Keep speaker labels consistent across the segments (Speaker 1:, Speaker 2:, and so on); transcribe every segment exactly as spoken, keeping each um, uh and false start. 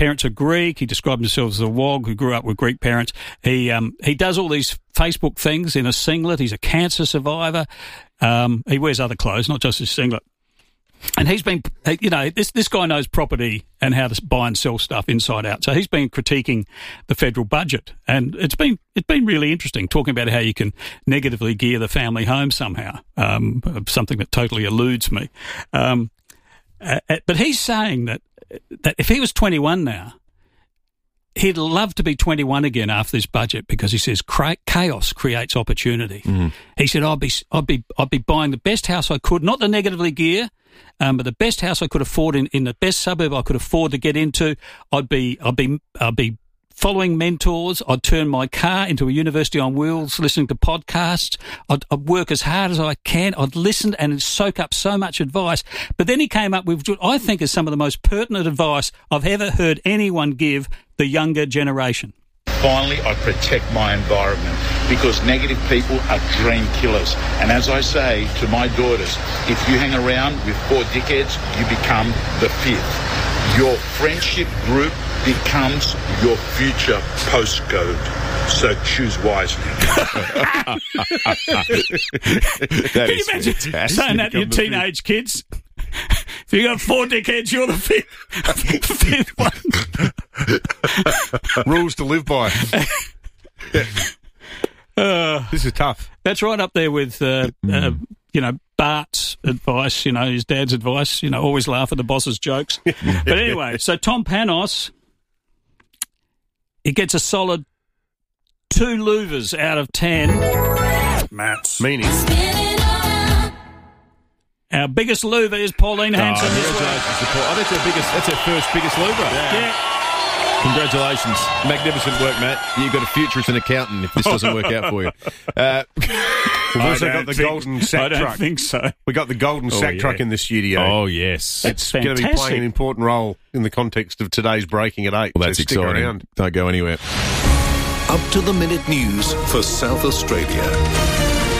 Speaker 1: parents are Greek. He described himself as a wog who grew up with Greek parents. He um, he does all these Facebook things in a singlet. He's a cancer survivor. Um, he wears other clothes, not just his singlet. And he's been, you know, this this guy knows property and how to buy and sell stuff inside out. So he's been critiquing the federal budget, and it's been it's been really interesting talking about how you can negatively gear the family home somehow. Um, something that totally eludes me. Um, uh, but he's saying that that if he was twenty-one now, he'd love to be twenty-one again after this budget because he says chaos creates opportunity. Mm-hmm. He said, "I'd be I'd be I'd be buying the best house I could, not the negatively gear." Um, but the best house I could afford in, in the best suburb I could afford to get into, I'd be, I'd be, I'd be following mentors. I'd turn my car into a university on wheels, listening to podcasts. I'd, I'd work as hard as I can. I'd listen and soak up so much advice. But then he came up with what I think is some of the most pertinent advice I've ever heard anyone give the younger generation.
Speaker 2: Finally, I protect my environment because negative people are dream killers. And as I say to my daughters, if you hang around with four dickheads, you become the fifth. Your friendship group becomes your future postcode. So choose wisely.
Speaker 1: That Can you imagine fantastic. Saying that to your teenage kids? If you got four dickheads, you're the fifth, fifth
Speaker 3: one. Rules to live by. uh, this is tough.
Speaker 1: That's right up there with, uh, mm. uh, you know, Bart's advice, you know, his dad's advice, you know, always laugh at the boss's jokes. But anyway, so Tom Panos, he gets a solid two louvers out of ten.
Speaker 3: Matt's meaning.
Speaker 1: Our biggest louver is Pauline Hanson.
Speaker 3: Oh, congratulations, Paul. Oh, that's our biggest. That's our first biggest louver.
Speaker 1: Yeah. yeah.
Speaker 3: Congratulations, magnificent work, Matt. You've got a future as an accountant if this doesn't work out for you. Uh, we've also got the
Speaker 1: think,
Speaker 3: golden sack
Speaker 1: I don't
Speaker 3: truck.
Speaker 1: think so.
Speaker 3: We got the golden oh, sack yeah. truck in the studio.
Speaker 4: Oh yes,
Speaker 3: it's going to be playing an important role in the context of today's breaking at eight.
Speaker 4: Well, that's
Speaker 3: so stick
Speaker 4: exciting.
Speaker 3: Around.
Speaker 4: Don't go anywhere.
Speaker 5: Up to the minute news for South Australia.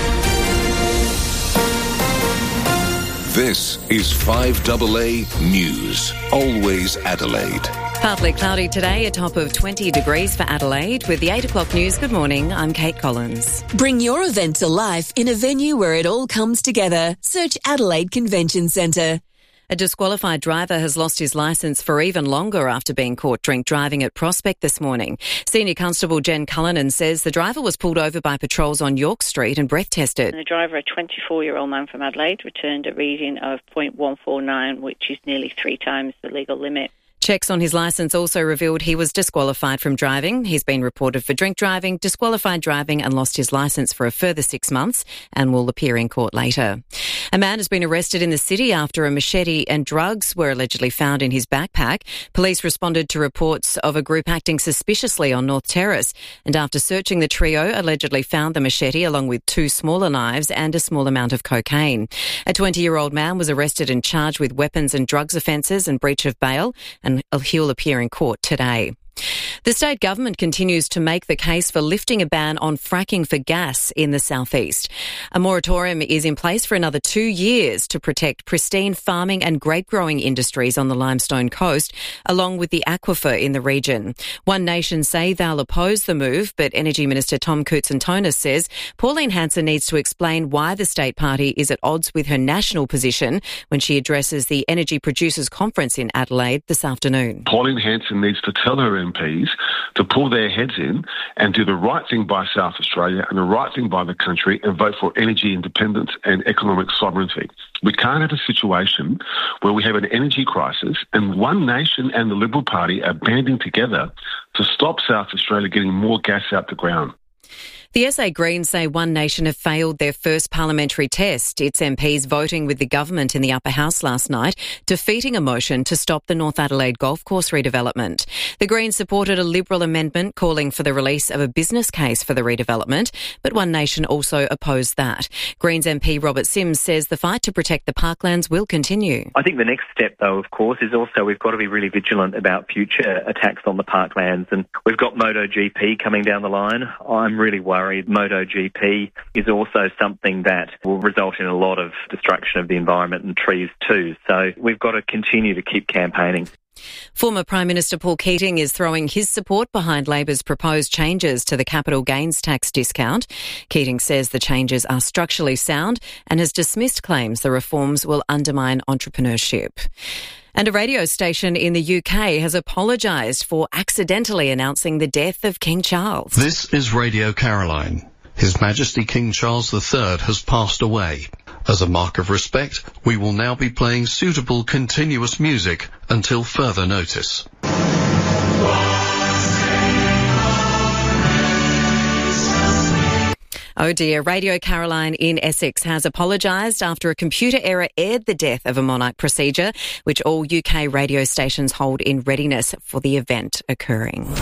Speaker 5: This is five A A News. Always Adelaide.
Speaker 6: Partly cloudy today, a top of twenty degrees for Adelaide. With the eight o'clock news, good morning, I'm Kate Collins.
Speaker 7: Bring your event to life in a venue where it all comes together. Search Adelaide Convention Centre.
Speaker 6: A disqualified driver has lost his licence for even longer after being caught drink driving at Prospect this morning. Senior Constable Jen Cullinan says the driver was pulled over by patrols on York Street and breath tested.
Speaker 8: The driver, a twenty-four-year-old man from Adelaide, returned a reading of point one four nine, which is nearly three times the legal limit.
Speaker 6: Checks on his licence also revealed he was disqualified from driving. He's been reported for drink driving, disqualified driving and lost his licence for a further six months and will appear in court later. A man has been arrested in the city after a machete and drugs were allegedly found in his backpack. Police responded to reports of a group acting suspiciously on North Terrace, and after searching, the trio allegedly found the machete along with two smaller knives and a small amount of cocaine. A twenty-year-old man was arrested and charged with weapons and drugs offences and breach of bail, and he'll appear in court today. The state government continues to make the case for lifting a ban on fracking for gas in the southeast. A moratorium is in place for another two years to protect pristine farming and grape growing industries on the Limestone Coast, along with the aquifer in the region. One Nation say they'll oppose the move, but Energy Minister Tom Koutsantonis says Pauline Hanson needs to explain why the state party is at odds with her national position when she addresses the Energy Producers Conference in Adelaide this afternoon.
Speaker 9: Pauline Hanson needs to tell her M Ps to pull their heads in and do the right thing by South Australia and the right thing by the country and vote for energy independence and economic sovereignty. We can't have a situation where we have an energy crisis and One Nation and the Liberal Party are banding together to stop South Australia getting more gas out the ground.
Speaker 6: The S A Greens say One Nation have failed their first parliamentary test. Its M Ps voting with the government in the upper house last night, defeating a motion to stop the North Adelaide golf course redevelopment. The Greens supported a Liberal amendment calling for the release of a business case for the redevelopment, but One Nation also opposed that. Greens M P Robert Sims says the fight to protect the parklands will continue.
Speaker 10: I think the next step, though, of course, is also we've got to be really vigilant about future attacks on the parklands. And we've got MotoGP coming down the line. I'm really worried. MotoGP is also something that will result in a lot of destruction of the environment and trees too. So we've got to continue to keep campaigning.
Speaker 6: Former Prime Minister Paul Keating is throwing his support behind Labor's proposed changes to the capital gains tax discount. Keating says the changes are structurally sound and has dismissed claims the reforms will undermine entrepreneurship. And a radio station in the U K has apologised for accidentally announcing the death of King Charles.
Speaker 4: This is Radio Caroline. His Majesty King Charles the Third has passed away. As a mark of respect, we will now be playing suitable continuous music until further notice.
Speaker 6: Oh dear, Radio Caroline in Essex has apologised after a computer error aired the death of a monarch procedure, which all U K radio stations hold in readiness for the event occurring.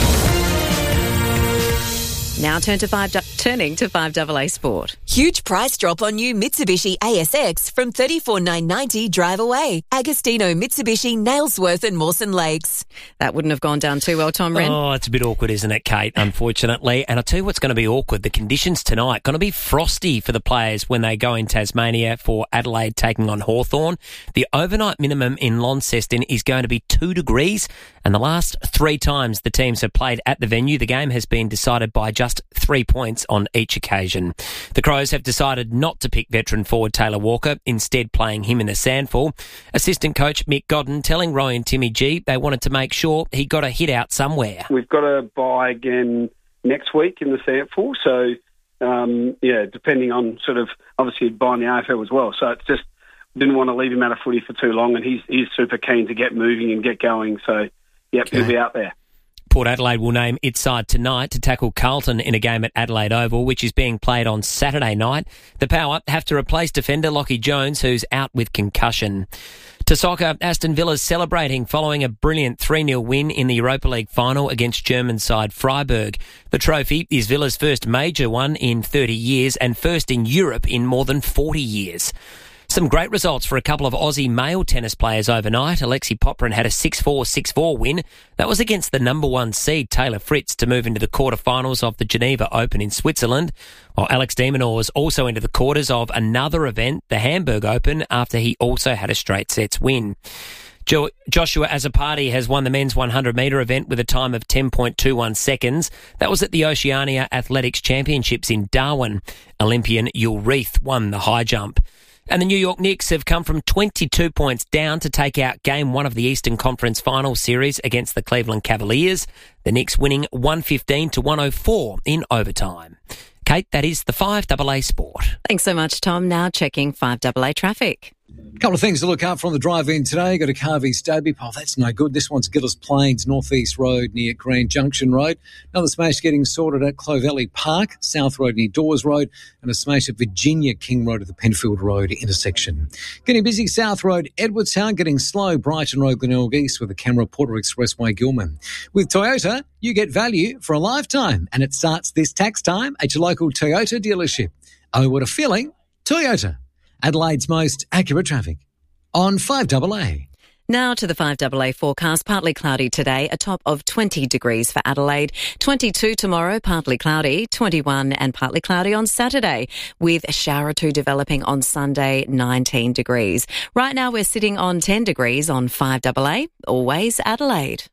Speaker 6: Now turn to five, turning to five A A Sport.
Speaker 7: Huge price drop on new Mitsubishi A S X from thirty-four thousand nine hundred ninety dollars drive away. Agostino, Mitsubishi, Nailsworth and Mawson Lakes.
Speaker 6: That wouldn't have gone down too well, Tom Wren.
Speaker 11: Oh, it's a bit awkward, isn't it, Kate, unfortunately. And I'll tell you what's going to be awkward. The conditions tonight going to be frosty for the players when they go in Tasmania for Adelaide taking on Hawthorn. The overnight minimum in Launceston is going to be two degrees. And the last three times the teams have played at the venue, the game has been decided by just three points on each occasion. The Crows have decided not to pick veteran forward Taylor Walker, instead playing him in the sandful. Assistant coach Mick Godden telling Roy and Timmy G they wanted to make sure he got a hit out somewhere.
Speaker 12: We've got to buy again next week in the sandful, so um, yeah, depending on sort of obviously buying the A F L as well. So it's just didn't want to leave him out of footy for too long, and he's he's super keen to get moving and get going. So yep, okay. He'll be out there.
Speaker 11: Port Adelaide will name its side tonight to tackle Carlton in a game at Adelaide Oval, which is being played on Saturday night. The Power have to replace defender Lockie Jones, who's out with concussion. To soccer, Aston Villa's celebrating following a brilliant three nil win in the Europa League final against German side Freiburg. The trophy is Villa's first major one in thirty years and first in Europe in more than forty years. Some great results for a couple of Aussie male tennis players overnight. Alexi Poprin had a six four, six four win. That was against the number one seed, Taylor Fritz, to move into the quarterfinals of the Geneva Open in Switzerland. While Alex de Minaur was also into the quarters of another event, the Hamburg Open, after he also had a straight sets win. Jo- Joshua Azzopardi has won the men's one hundred metre event with a time of ten point two one seconds. That was at the Oceania Athletics Championships in Darwin. Olympian Yul Reith won the high jump. And the New York Knicks have come from twenty-two points down to take out Game one of the Eastern Conference Finals Series against the Cleveland Cavaliers. The Knicks winning one fifteen to one oh four in overtime. Kate, that is the five A A Sport.
Speaker 6: Thanks so much, Tom. Now checking five A A traffic.
Speaker 13: A couple of things to look out for on the drive-in today. Got a Carvey Stobie. Oh, that's no good. This one's Gillis Plains, Northeast Road near Grand Junction Road. Another smash getting sorted at Clovelly Park, South Road near Dawes Road, and a smash at Virginia King Road at the Penfield Road intersection. Getting busy South Road, Edwardstown, getting slow Brighton Road, Glenelg East with the Camera Porter Expressway, Gilman. With Toyota, you get value for a lifetime, and it starts this tax time at your local Toyota dealership. Oh, what a feeling. Toyota. Adelaide's most accurate traffic on five A A.
Speaker 6: Now to the five A A forecast. Partly cloudy today, a top of twenty degrees for Adelaide. twenty-two tomorrow, partly cloudy. twenty-one and partly cloudy on Saturday, with a shower or two developing on Sunday, nineteen degrees. Right now we're sitting on ten degrees on five A A. Always Adelaide.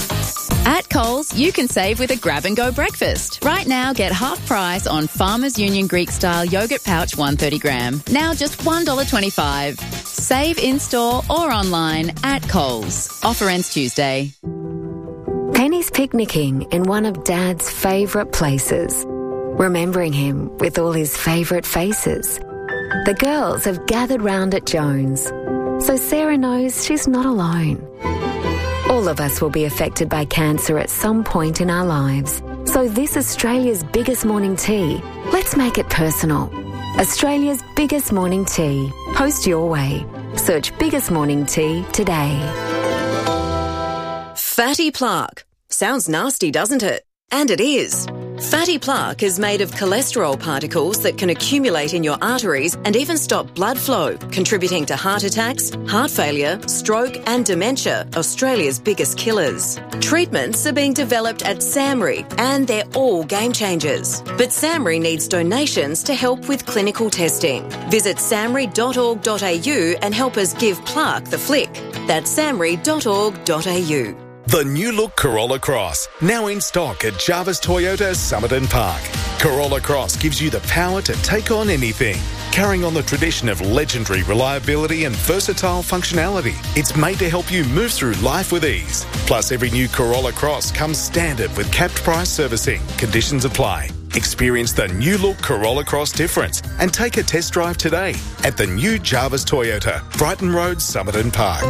Speaker 14: At Coles, you can save with a grab-and-go breakfast. Right now, get half price on Farmers Union Greek-style yogurt pouch one hundred thirty gram. Now just one dollar twenty-five. Save in-store or online at Coles. Offer ends Tuesday.
Speaker 15: Penny's picnicking in one of Dad's favourite places, remembering him with all his favourite faces. The girls have gathered round at Jones, so Sarah knows she's not alone. All of us will be affected by cancer at some point in our lives. So this Australia's biggest morning tea, let's make it personal. Australia's biggest morning tea. Post your way. Search Biggest Morning Tea today.
Speaker 6: Fatty plaque. Sounds nasty, doesn't it? And it is. Fatty plaque is made of cholesterol particles that can accumulate in your arteries and even stop blood flow, contributing to heart attacks, heart failure, stroke and dementia, Australia's biggest killers. Treatments are being developed at SAMRI and they're all game changers. But SAMRI needs donations to help with clinical testing. Visit samri dot org dot a u and help us give plaque the flick. That's samri dot org dot a u.
Speaker 16: The new look Corolla Cross, now in stock at Jarvis Toyota Somerton Park. Corolla Cross gives you the power to take on anything. Carrying on the tradition of legendary reliability and versatile functionality, it's made to help you move through life with ease. Plus, every new Corolla Cross comes standard with capped price servicing. Conditions apply. Experience the new look Corolla Cross difference and take a test drive today at the new Jarvis Toyota, Brighton Road, Somerton Park.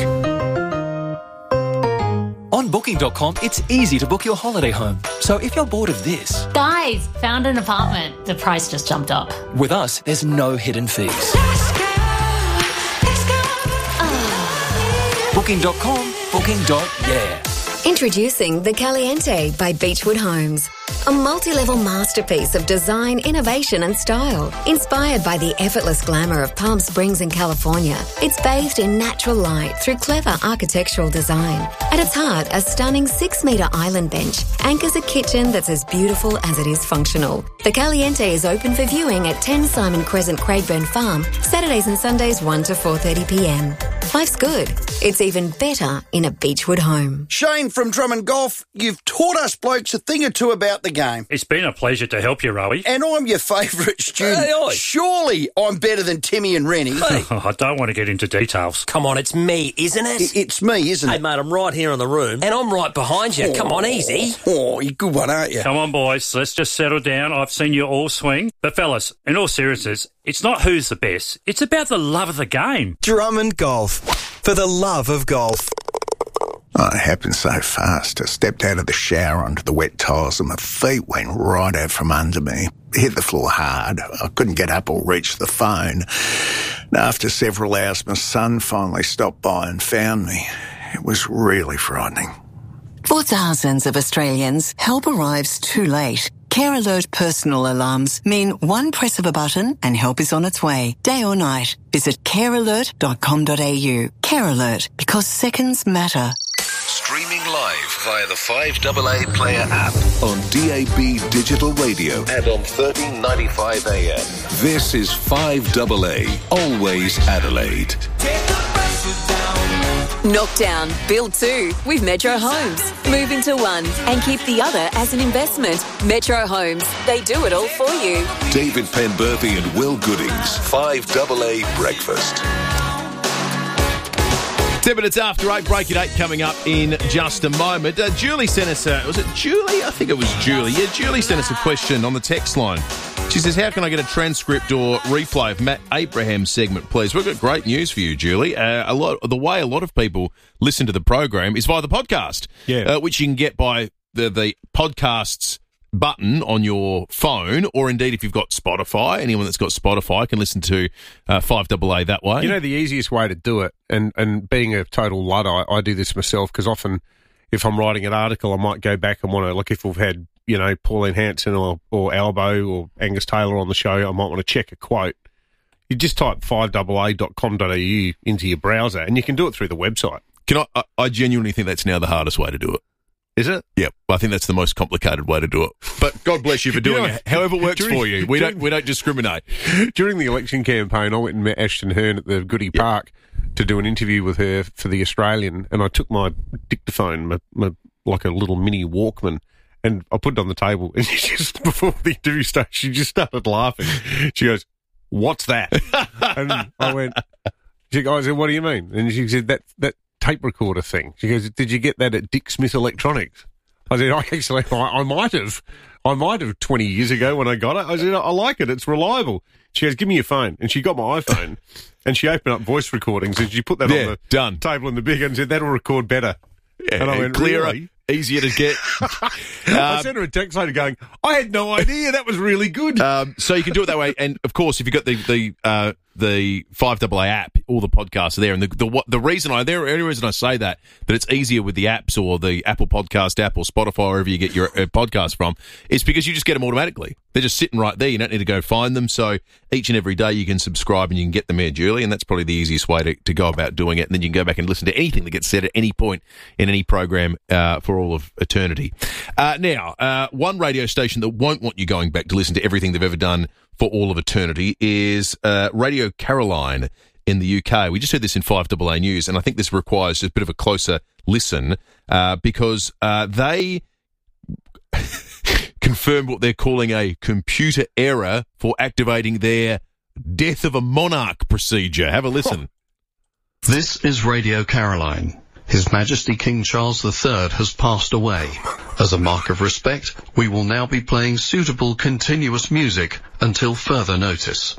Speaker 17: On booking dot com, it's easy to book your holiday home. So if you're bored of this...
Speaker 18: Guys, found an apartment. The price just jumped up.
Speaker 17: With us, there's no hidden fees.
Speaker 18: Let's go, let's go. Oh.
Speaker 17: booking dot com, booking dot yeah.
Speaker 15: Introducing The Caliente by Beechwood Homes. A multi-level masterpiece of design, innovation and style. Inspired by the effortless glamour of Palm Springs in California, it's bathed in natural light through clever architectural design. At its heart, a stunning six-metre island bench anchors a kitchen that's as beautiful as it is functional. The Caliente is open for viewing at ten Simon Crescent, Craigburn Farm, Saturdays and Sundays one to four thirty p m. Life's good. It's even better in a Beechwood home.
Speaker 19: Shane from Drummond Golf, you've taught us blokes a thing or two about the game.
Speaker 20: It's been a pleasure to help you, Rowie.
Speaker 19: And I'm your favourite student.
Speaker 20: Hey, oi.
Speaker 19: Surely I'm better than Timmy and Rennie.
Speaker 20: Hey. Oh, I don't want to get into details.
Speaker 11: Come on, it's me, isn't it?
Speaker 19: I- it's me, isn't
Speaker 11: hey,
Speaker 19: it?
Speaker 11: Hey, mate, I'm right here in the room. And I'm right behind you.
Speaker 19: Oh.
Speaker 11: Come on, easy.
Speaker 19: Oh, you're a good one, aren't you?
Speaker 20: Come on, boys. Let's just settle down. I've seen you all swing. But, fellas, in all seriousness, it's not who's the best. It's about the love of the game.
Speaker 21: Drummond Golf. For the love of golf.
Speaker 22: Oh, it happened so fast. I stepped out of the shower onto the wet tiles and my feet went right out from under me. Hit the floor hard. I couldn't get up or reach the phone. And after several hours, my son finally stopped by and found me. It was really frightening.
Speaker 23: For thousands of Australians, help arrives too late. Care Alert personal alarms mean one press of a button and help is on its way, day or night. Visit care alert dot com dot a u. Care Alert, because seconds matter.
Speaker 5: Streaming live via the five A A Player app on D A B Digital Radio and on thirteen ninety-five A M. This is five A A, always Adelaide.
Speaker 7: Knock down, build two with Metro Homes. Move into one and keep the other as an investment. Metro Homes, they do it all for you.
Speaker 5: David Penberthy and Will Goodings, five A A Breakfast.
Speaker 3: Ten minutes after eight, break at eight coming up in just a moment. Uh, Julie sent us a, was it Julie? I think it was Julie. Yeah, Julie sent us a question on the text line. She says, how can I get a transcript or replay of Matt Abraham's segment, please? We've got great news for you, Julie. Uh, a lot, the way a lot of people listen to the program is via the podcast, yeah. uh, which you can get by the, the podcasts button on your phone, or indeed if you've got Spotify, anyone that's got Spotify can listen to uh, five A A that way.
Speaker 24: You know, the easiest way to do it, and, and being a total Luddite, I, I do this myself, because often if I'm writing an article, I might go back and want to, like if we've had, you know, Pauline Hanson or, or Albo or Angus Taylor on the show, I might want to check a quote. You just type five A A dot com dot a u into your browser, and you can do it through the website.
Speaker 3: Can I, I, I genuinely think that's now the hardest way to do it.
Speaker 24: Is it?
Speaker 3: Yeah, I think that's the most complicated way to do it. But God bless you for doing you know, it. However it works during, for you. We during, don't we don't discriminate.
Speaker 24: During the election campaign, I went and met Ashton Hearn at the Goodie yep. Park to do an interview with her for The Australian, and I took my dictaphone, my, my, like a little mini Walkman, and I put it on the table, and she just, before the interview started, she just started laughing. She goes, "What's that?" And I went, she goes, I said, "What do you mean?" And she said, that that tape recorder thing. She goes, "Did you get that at Dick Smith Electronics?" I said, I actually, I, I might have. I might have twenty years ago when I got it. I said, I like it. It's reliable. She goes, "Give me your phone." And she got my iPhone, and she opened up voice recordings, and she put that
Speaker 3: yeah,
Speaker 24: on the
Speaker 3: done.
Speaker 24: table in the big and said, "That'll record better."
Speaker 3: Yeah,
Speaker 24: and I went,
Speaker 3: clearer,
Speaker 24: really?
Speaker 3: easier to get.
Speaker 24: I sent her a text later going, I had no idea. That was really good.
Speaker 3: Um, so you can do it that way. And, of course, if you've got the the uh, the five A A app, all the podcasts are there. And the the, the reason I, the only reason I say that, that it's easier with the apps or the Apple Podcast app or Spotify, wherever you get your uh, podcast from, is because you just get them automatically. They're just sitting right there. You don't need to go find them. So each and every day you can subscribe and you can get them here, Julie. And that's probably the easiest way to, to go about doing it. And then you can go back and listen to anything that gets said at any point in any program uh, for all of eternity. Uh, now, uh, one radio station that won't want you going back to listen to everything they've ever done for all of eternity is uh, Radio Caroline in the U K. We just heard this in five A A News, and I think this requires a bit of a closer listen uh, because uh, they confirmed what they're calling a computer error for activating their Death of a Monarch procedure. Have a listen.
Speaker 4: This is Radio Caroline. His Majesty King Charles the Third has passed away. As a mark of respect, we will now be playing suitable continuous music until further notice.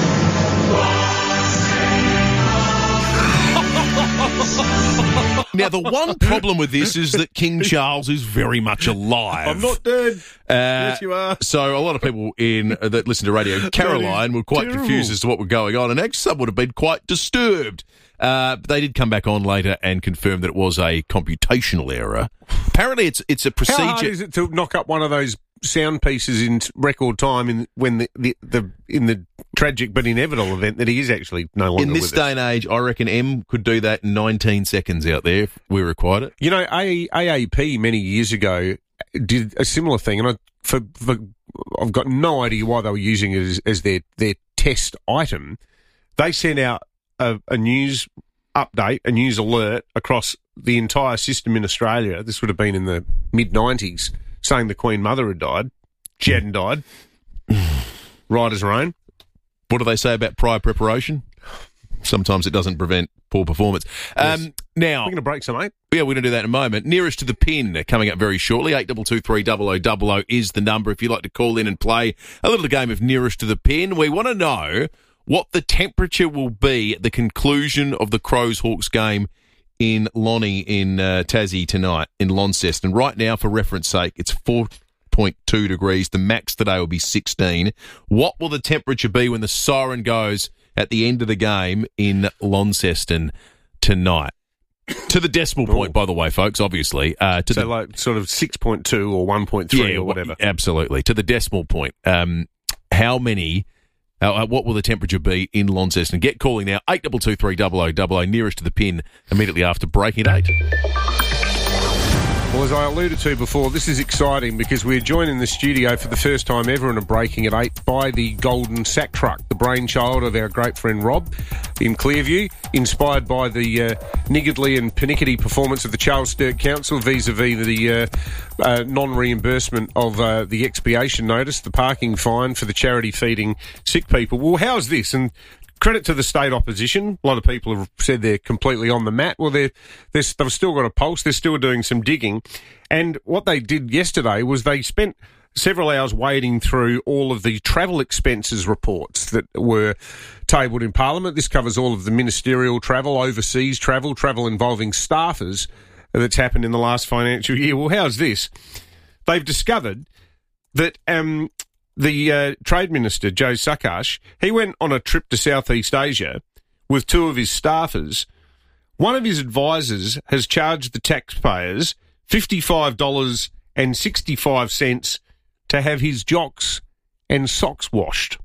Speaker 3: Now, the one problem with this is that King Charles is very much alive.
Speaker 24: I'm not dead.
Speaker 3: Uh,
Speaker 24: yes, you are.
Speaker 3: So a lot of people in uh, that listen to Radio Caroline were quite
Speaker 24: terrible.
Speaker 3: confused as to what was going on, and actually some would have been quite disturbed. Uh, but they did come back on later and confirm that it was a computational error. Apparently, it's it's a procedure.
Speaker 24: How hard is it to knock up one of those sound pieces in record time in when the, the, the in the tragic but inevitable event that he is actually no longer
Speaker 3: in this
Speaker 24: with
Speaker 3: day
Speaker 24: us?
Speaker 3: and age? I reckon M could do that in nineteen seconds out there if we required it.
Speaker 24: You know, A A P many years ago did a similar thing, and I, for, for, I've got no idea why they were using it as, as their their test item. They sent out a, a news update, a news alert across the entire system in Australia. This would have been in the mid nineties, saying the Queen Mother had died. She hadn't died. Right as rain.
Speaker 3: What do they say about prior preparation? Sometimes it doesn't prevent poor performance. Um,
Speaker 24: Yes.
Speaker 3: Now,
Speaker 24: We're going to break some, mate.
Speaker 3: yeah, we're going to do that in a moment. Nearest to the pin uh, coming up very shortly. eight two two three double oh double oh is the number if you'd like to call in and play a little game of Nearest to the Pin. We want to know what the temperature will be at the conclusion of the Crows-Hawks game in Lonnie in uh, Tassie tonight in Launceston. Right now, for reference sake, it's four point two degrees. The max today will be sixteen. What will the temperature be when the siren goes at the end of the game in Launceston tonight? To the decimal point, by the way, folks, obviously. Uh, to
Speaker 24: So
Speaker 3: the,
Speaker 24: like sort of six point two or one point three
Speaker 3: yeah,
Speaker 24: or whatever.
Speaker 3: Absolutely. To the decimal point. Um, how many... Uh, what will the temperature be in Launceston? Get calling now, eight two two three double oh double oh, nearest to the pin, immediately after breaking at eight.
Speaker 24: Well, as I alluded to before, this is exciting because we're joined in the studio for the first time ever in a Breaking at eight by the Golden Sack Truck, the brainchild of our great friend Rob in Clearview, inspired by the uh, niggardly and pernickety performance of the Charles Sturt Council vis-a-vis the uh, uh, non-reimbursement of uh, the expiation notice, the parking fine for the charity feeding sick people. Well, how's this? And credit to the state opposition. A lot of people have said they're completely on the mat. Well, they're, they're, they've still got a pulse. They're still doing some digging. And what they did yesterday was they spent several hours wading through all of the travel expenses reports that were tabled in Parliament. This covers all of the ministerial travel, overseas travel, travel involving staffers that's happened in the last financial year. Well, how's this? They've discovered that... um. The uh, Trade Minister, Joe Sakash, he went on a trip to Southeast Asia with two of his staffers. One of his advisors has charged the taxpayers fifty-five dollars and sixty-five cents to have his jocks and socks washed.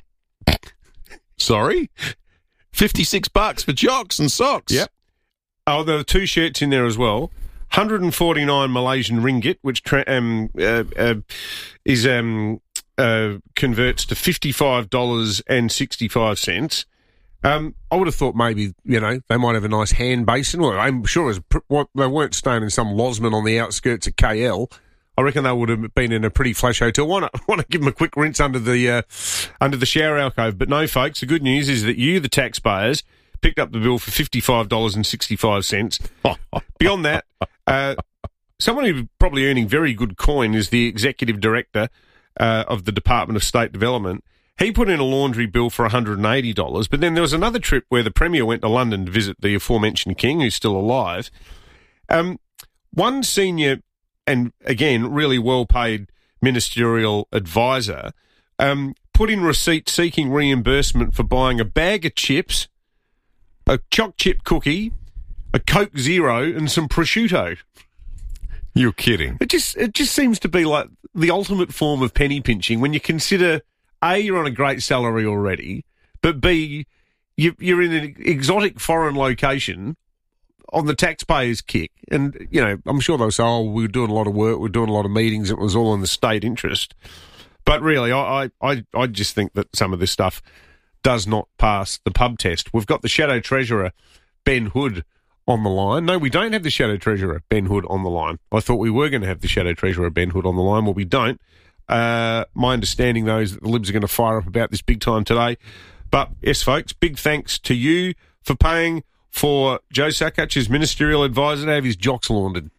Speaker 3: Sorry? fifty-six bucks for jocks and socks?
Speaker 24: Yep. Oh, there were two shirts in there as well. one hundred forty-nine Malaysian ringgit, which tra- um, uh, uh, is... Um, Uh, converts to fifty-five dollars and sixty-five cents. Um, I would have thought maybe, you know, they might have a nice hand basin. Well, I'm sure it was pr- what, they weren't staying in some lodgement on the outskirts of K L. I reckon they would have been in a pretty flash hotel. Want to want to give them a quick rinse under the uh, under the shower alcove. But no, folks, the good news is that you, the taxpayers, picked up the bill for fifty-five dollars and sixty-five cents. Beyond that, uh, someone who's probably earning very good coin is the executive director Uh, of the Department of State Development. He put in a laundry bill for one hundred eighty dollars, but then there was another trip where the Premier went to London to visit the aforementioned King, who's still alive. Um, one senior and again, really well-paid ministerial advisor, um, put in receipt seeking reimbursement for buying a bag of chips, a choc chip cookie, a Coke Zero, and some prosciutto.
Speaker 3: You're kidding.
Speaker 24: It just it just seems to be like the ultimate form of penny pinching when you consider, A, you're on a great salary already, but B, you, you're in an exotic foreign location on the taxpayer's kick. And, you know, I'm sure they'll say, oh, we were doing a lot of work, we were doing a lot of meetings, it was all in the state interest. But really, I, I, I just think that some of this stuff does not pass the pub test. We've got the Shadow Treasurer, Ben Hood, on the line. No, we don't have the Shadow Treasurer, Ben Hood, on the line. I thought we were going to have the Shadow Treasurer, Ben Hood, on the line. Well, we don't. Uh, my understanding, though, is that the Libs are going to fire up about this big time today. But, yes, folks, big thanks to you for paying for Joe Sakach's ministerial advisor to have his jocks laundered.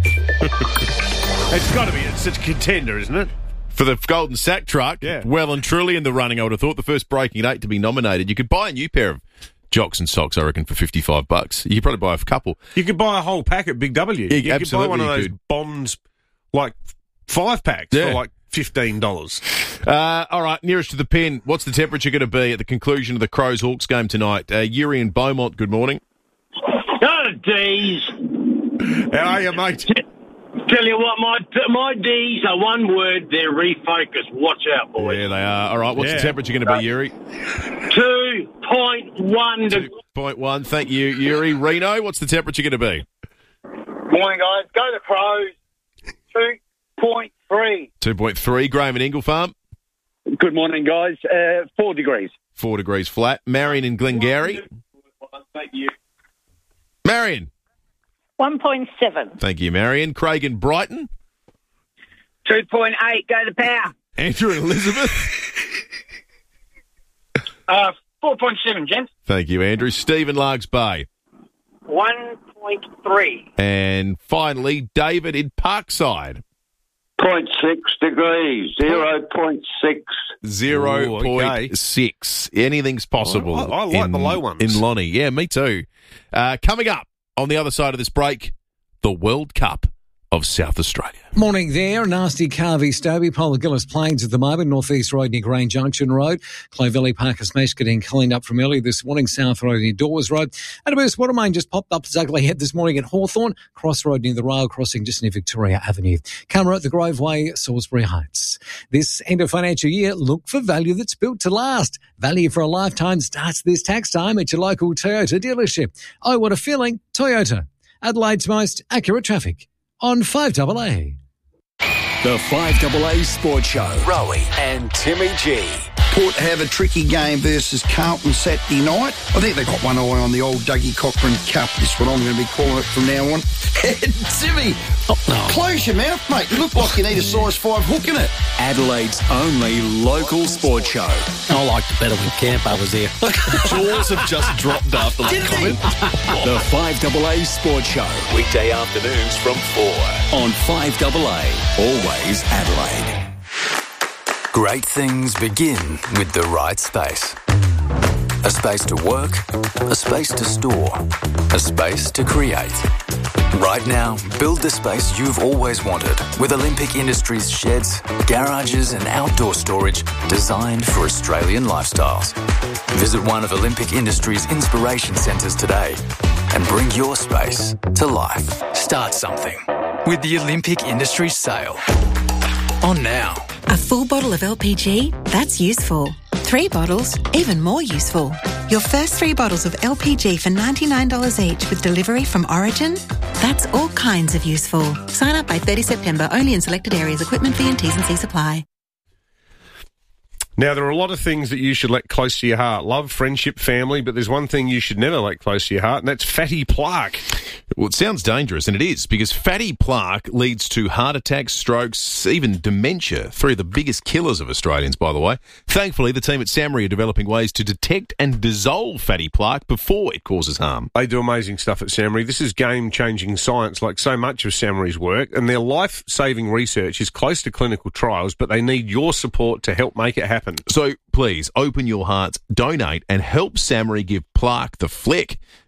Speaker 24: It's got to be it's such a contender, isn't it?
Speaker 3: For the Golden Sack truck,
Speaker 24: Yeah.
Speaker 3: well and truly in the running, I would have thought. The first Breaking Eight to be nominated. You could buy a new pair of jocks and socks, I reckon, for fifty-five bucks. You could probably buy a couple.
Speaker 24: You could buy a whole pack at Big W.
Speaker 3: Yeah,
Speaker 24: you
Speaker 3: absolutely
Speaker 24: could buy one of
Speaker 3: you
Speaker 24: those
Speaker 3: could.
Speaker 24: Bonds, like five packs
Speaker 3: Yeah.
Speaker 24: for like fifteen dollars.
Speaker 3: Uh, all right, nearest to the pin, what's the temperature going to be at the conclusion of the Crows-Hawks game tonight? Uh, Yuri and Beaumont, good morning.
Speaker 1: Oh, D's.
Speaker 24: How are you, mate?
Speaker 1: Tell you what, my my D's are one word, they're refocused. Watch out, boys.
Speaker 3: Yeah, they are. All right, what's
Speaker 24: Yeah.
Speaker 3: the temperature going to be, Yuri?
Speaker 1: two point one.
Speaker 3: two point one. Thank you, Yuri. Reno, what's the temperature going to be?
Speaker 2: Morning, guys. Go the Crows. two point three.
Speaker 3: two point three. Graham and Inglefarm,
Speaker 2: Good morning, guys. Uh, four degrees.
Speaker 3: four degrees flat. Marion and Glengarry.
Speaker 2: Thank you.
Speaker 3: Marion.
Speaker 8: one point seven.
Speaker 3: Thank you, Marion. Craig and Brighton.
Speaker 8: two point eight. Go the power.
Speaker 3: Andrew and Elizabeth.
Speaker 2: Uh, four point seven, gents.
Speaker 3: Thank you, Andrew. Stephen Largs Bay.
Speaker 8: one point three.
Speaker 3: And finally, David in Parkside.
Speaker 9: Point six degrees, zero point six.
Speaker 3: Zero
Speaker 24: Ooh,
Speaker 3: point
Speaker 24: okay.
Speaker 3: six. Anything's possible.
Speaker 24: I- I like
Speaker 3: in,
Speaker 24: the low ones.
Speaker 3: In Lonnie. Yeah, me too. Uh, coming up on the other side of this break, the World Cup of South Australia.
Speaker 13: Morning there. Nasty Carvey Stoby, Polar Gillis Plains at the moment, North East Road near Grange Junction Road. Clovelly Park is smashed, getting cleaned up from earlier this morning, South Road near Dawes Road. And a burst water main just popped up its ugly head this morning at Hawthorn, Cross Road near the rail crossing just near Victoria Avenue. Camera at the Grove Way, Salisbury Heights. This end of financial year, look for value that's built to last. Value for a lifetime starts this tax time at your local Toyota dealership. Oh, what a feeling. Toyota. Adelaide's most accurate traffic on five A A.
Speaker 25: The five A A Sports Show. Rowie and Timmy G.
Speaker 19: Port have a tricky game versus Carlton Saturday night. I think they've got one eye on the old Dougie Cochran Cup. That's what I'm going to be calling it from now on. Timmy,
Speaker 25: Oh, no.
Speaker 19: close your mouth, mate. You look like you need a size five hook in it.
Speaker 25: Adelaide's only local sports show.
Speaker 26: I liked it better when Campo was here.
Speaker 3: Jaws have just dropped after that comment.
Speaker 25: The five A A Sports Show. Weekday afternoons from four on five A A. Always Adelaide.
Speaker 27: Great things begin with the right space. A space to work, a space to store, a space to create. Right now, build the space you've always wanted with Olympic Industries sheds, garages and outdoor storage designed for Australian lifestyles. Visit one of Olympic Industries' inspiration centres today and bring your space to life. Start something with the Olympic Industries sale. On now.
Speaker 28: A full bottle of L P G? That's useful. Three bottles? Even more useful. Your first three bottles of L P G for ninety-nine dollars each with delivery from Origin? That's all kinds of useful. Sign up by thirtieth September, only in selected areas. Equipment fee and T's and C's apply.
Speaker 24: Now, there are a lot of things that you should let close to your heart. Love, friendship, family, but there's one thing you should never let close to your heart, and that's fatty plaque.
Speaker 3: Well, it sounds dangerous, and it is, because fatty plaque leads to heart attacks, strokes, even dementia. Three of the biggest killers of Australians, by the way. Thankfully, the team at SAMRI are developing ways to detect and dissolve fatty plaque before it causes harm.
Speaker 24: They do amazing stuff at SAMRI. This is game-changing science, like so much of SAMRI's work, and their life-saving research is close to clinical trials, but they need your support to help make it happen.
Speaker 3: So please, open your hearts, donate, and help SAMRI give plaque the flick.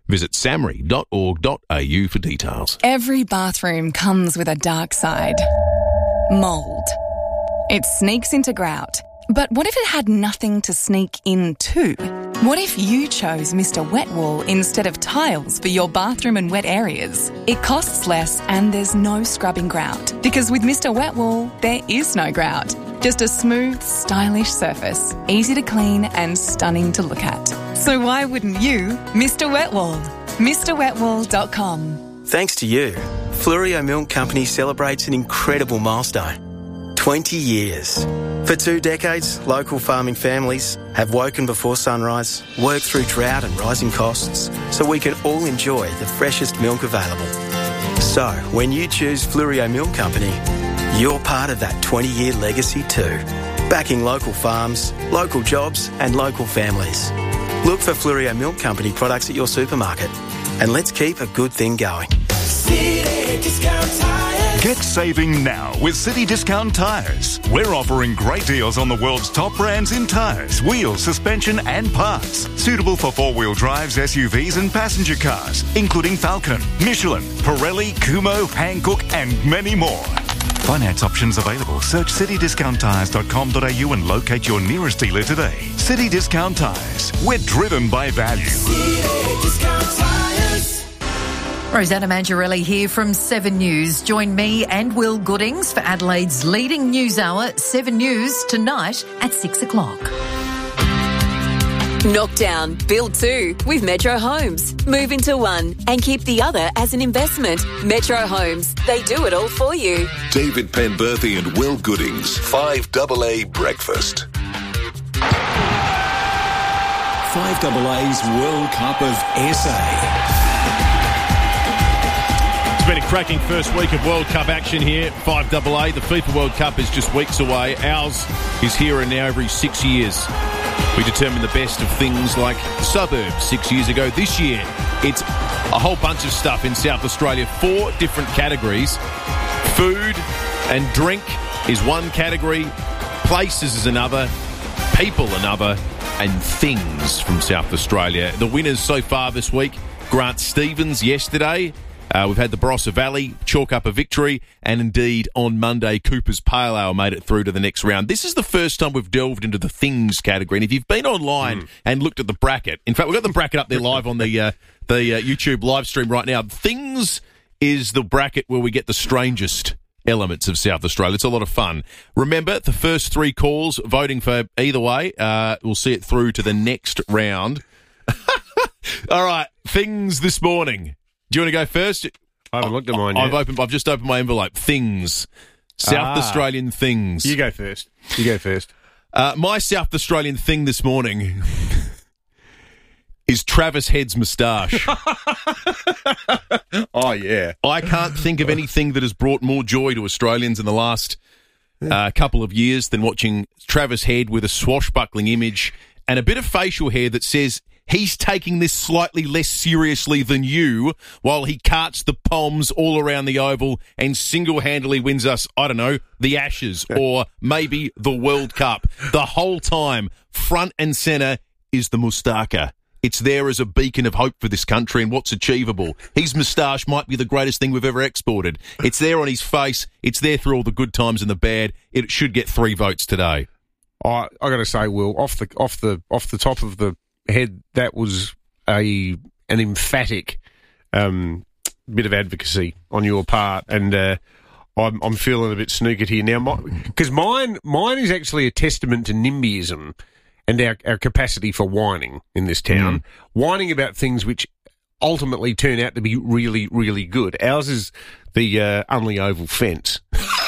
Speaker 3: Visit samri dot org dot a u for details.
Speaker 6: Every bathroom comes with a dark side. Mould. It sneaks into grout. But what if it had nothing to sneak into? What if you chose Mister Wet Wall instead of tiles for your bathroom and wet areas? It costs less and there's no scrubbing grout. Because with Mister Wet Wall, there is no grout. Just a smooth, stylish surface. Easy to clean and stunning to look at. So why wouldn't you Mister Wet Wall? Mr Wet Wall dot com.
Speaker 10: Thanks to you, Fluorio Milk Company celebrates an incredible milestone. twenty years. For two decades, local farming families have woken before sunrise, worked through drought and rising costs, so we can all enjoy the freshest milk available. So, when you choose Fluorio Milk Company, you're part of that twenty-year legacy too, backing local farms, local jobs and local families. Look for Fluorio Milk Company products at your supermarket, and let's keep a good thing going.
Speaker 12: City Discount Tires. Get saving now with City Discount Tires. We're offering great deals on the world's top brands in tyres, wheels, suspension and parts. Suitable for four-wheel drives, S U Vs and passenger cars, including Falcon, Michelin, Pirelli, Kumho, Hankook and many more. Finance options available. Search city discount tires dot com dot a u and locate your nearest dealer today. City Discount Tires. We're driven by value.
Speaker 14: City Discount Tires.
Speaker 15: Rosanna Mangiarelli here from Seven News. Join me and Will Goodings for Adelaide's leading news hour, Seven News, tonight at six o'clock.
Speaker 7: Knock down, build two with Metro Homes. Move into one and keep the other as an investment. Metro Homes, they do it all for you.
Speaker 5: David Penberthy and Will Goodings, five double A Breakfast.
Speaker 25: five double A's World Cup of S A.
Speaker 3: It's been a cracking first week of World Cup action here. five double A. The FIFA World Cup is just weeks away. Ours is here and now every six years. We determine the best of things like suburbs six years ago. This year, it's a whole bunch of stuff in South Australia. Four different categories. Food and drink is one category. Places is another. People another. And things from South Australia. The winners so far this week, Grant Stevens yesterday. Uh, we've had the Barossa Valley chalk up a victory, and indeed on Monday, Cooper's Pale Ale made it through to the next round. This is the first time we've delved into the things category, and if you've been online mm. and looked at the bracket, in fact, we've got the bracket up there live on the uh, the uh, YouTube live stream right now. Things is the bracket where we get the strangest elements of South Australia. It's a lot of fun. Remember, the first three calls, voting for either way, uh, we'll see it through to the next round. All right, things this morning. Do you want to go first?
Speaker 24: I haven't looked at mine
Speaker 3: I've
Speaker 24: yet.
Speaker 3: opened. I've just opened my envelope. Things. South
Speaker 24: Ah.
Speaker 3: Australian things.
Speaker 24: You go first. You go first.
Speaker 3: Uh, my South Australian thing this morning is Travis Head's moustache.
Speaker 24: Oh, yeah.
Speaker 3: I can't think of anything that has brought more joy to Australians in the last uh, couple of years than watching Travis Head with a swashbuckling image and a bit of facial hair that says he's taking this slightly less seriously than you while he carts the Poms all around the Oval and single-handedly wins us, I don't know, the Ashes or maybe the World Cup. The whole time, front and centre is the moustache. It's there as a beacon of hope for this country and what's achievable. His moustache might be the greatest thing we've ever exported. It's there on his face. It's there through all the good times and the bad. It should get three votes today.
Speaker 24: I I got to say, Will, off the off the off the top of the head, that was a an emphatic um, bit of advocacy on your part, and uh, I'm I'm feeling a bit snookered here now because mine mine is actually a testament to NIMBYism and our our capacity for whining in this town, mm. whining about things which ultimately turn out to be really really good. Ours is the uh, Unley Oval fence.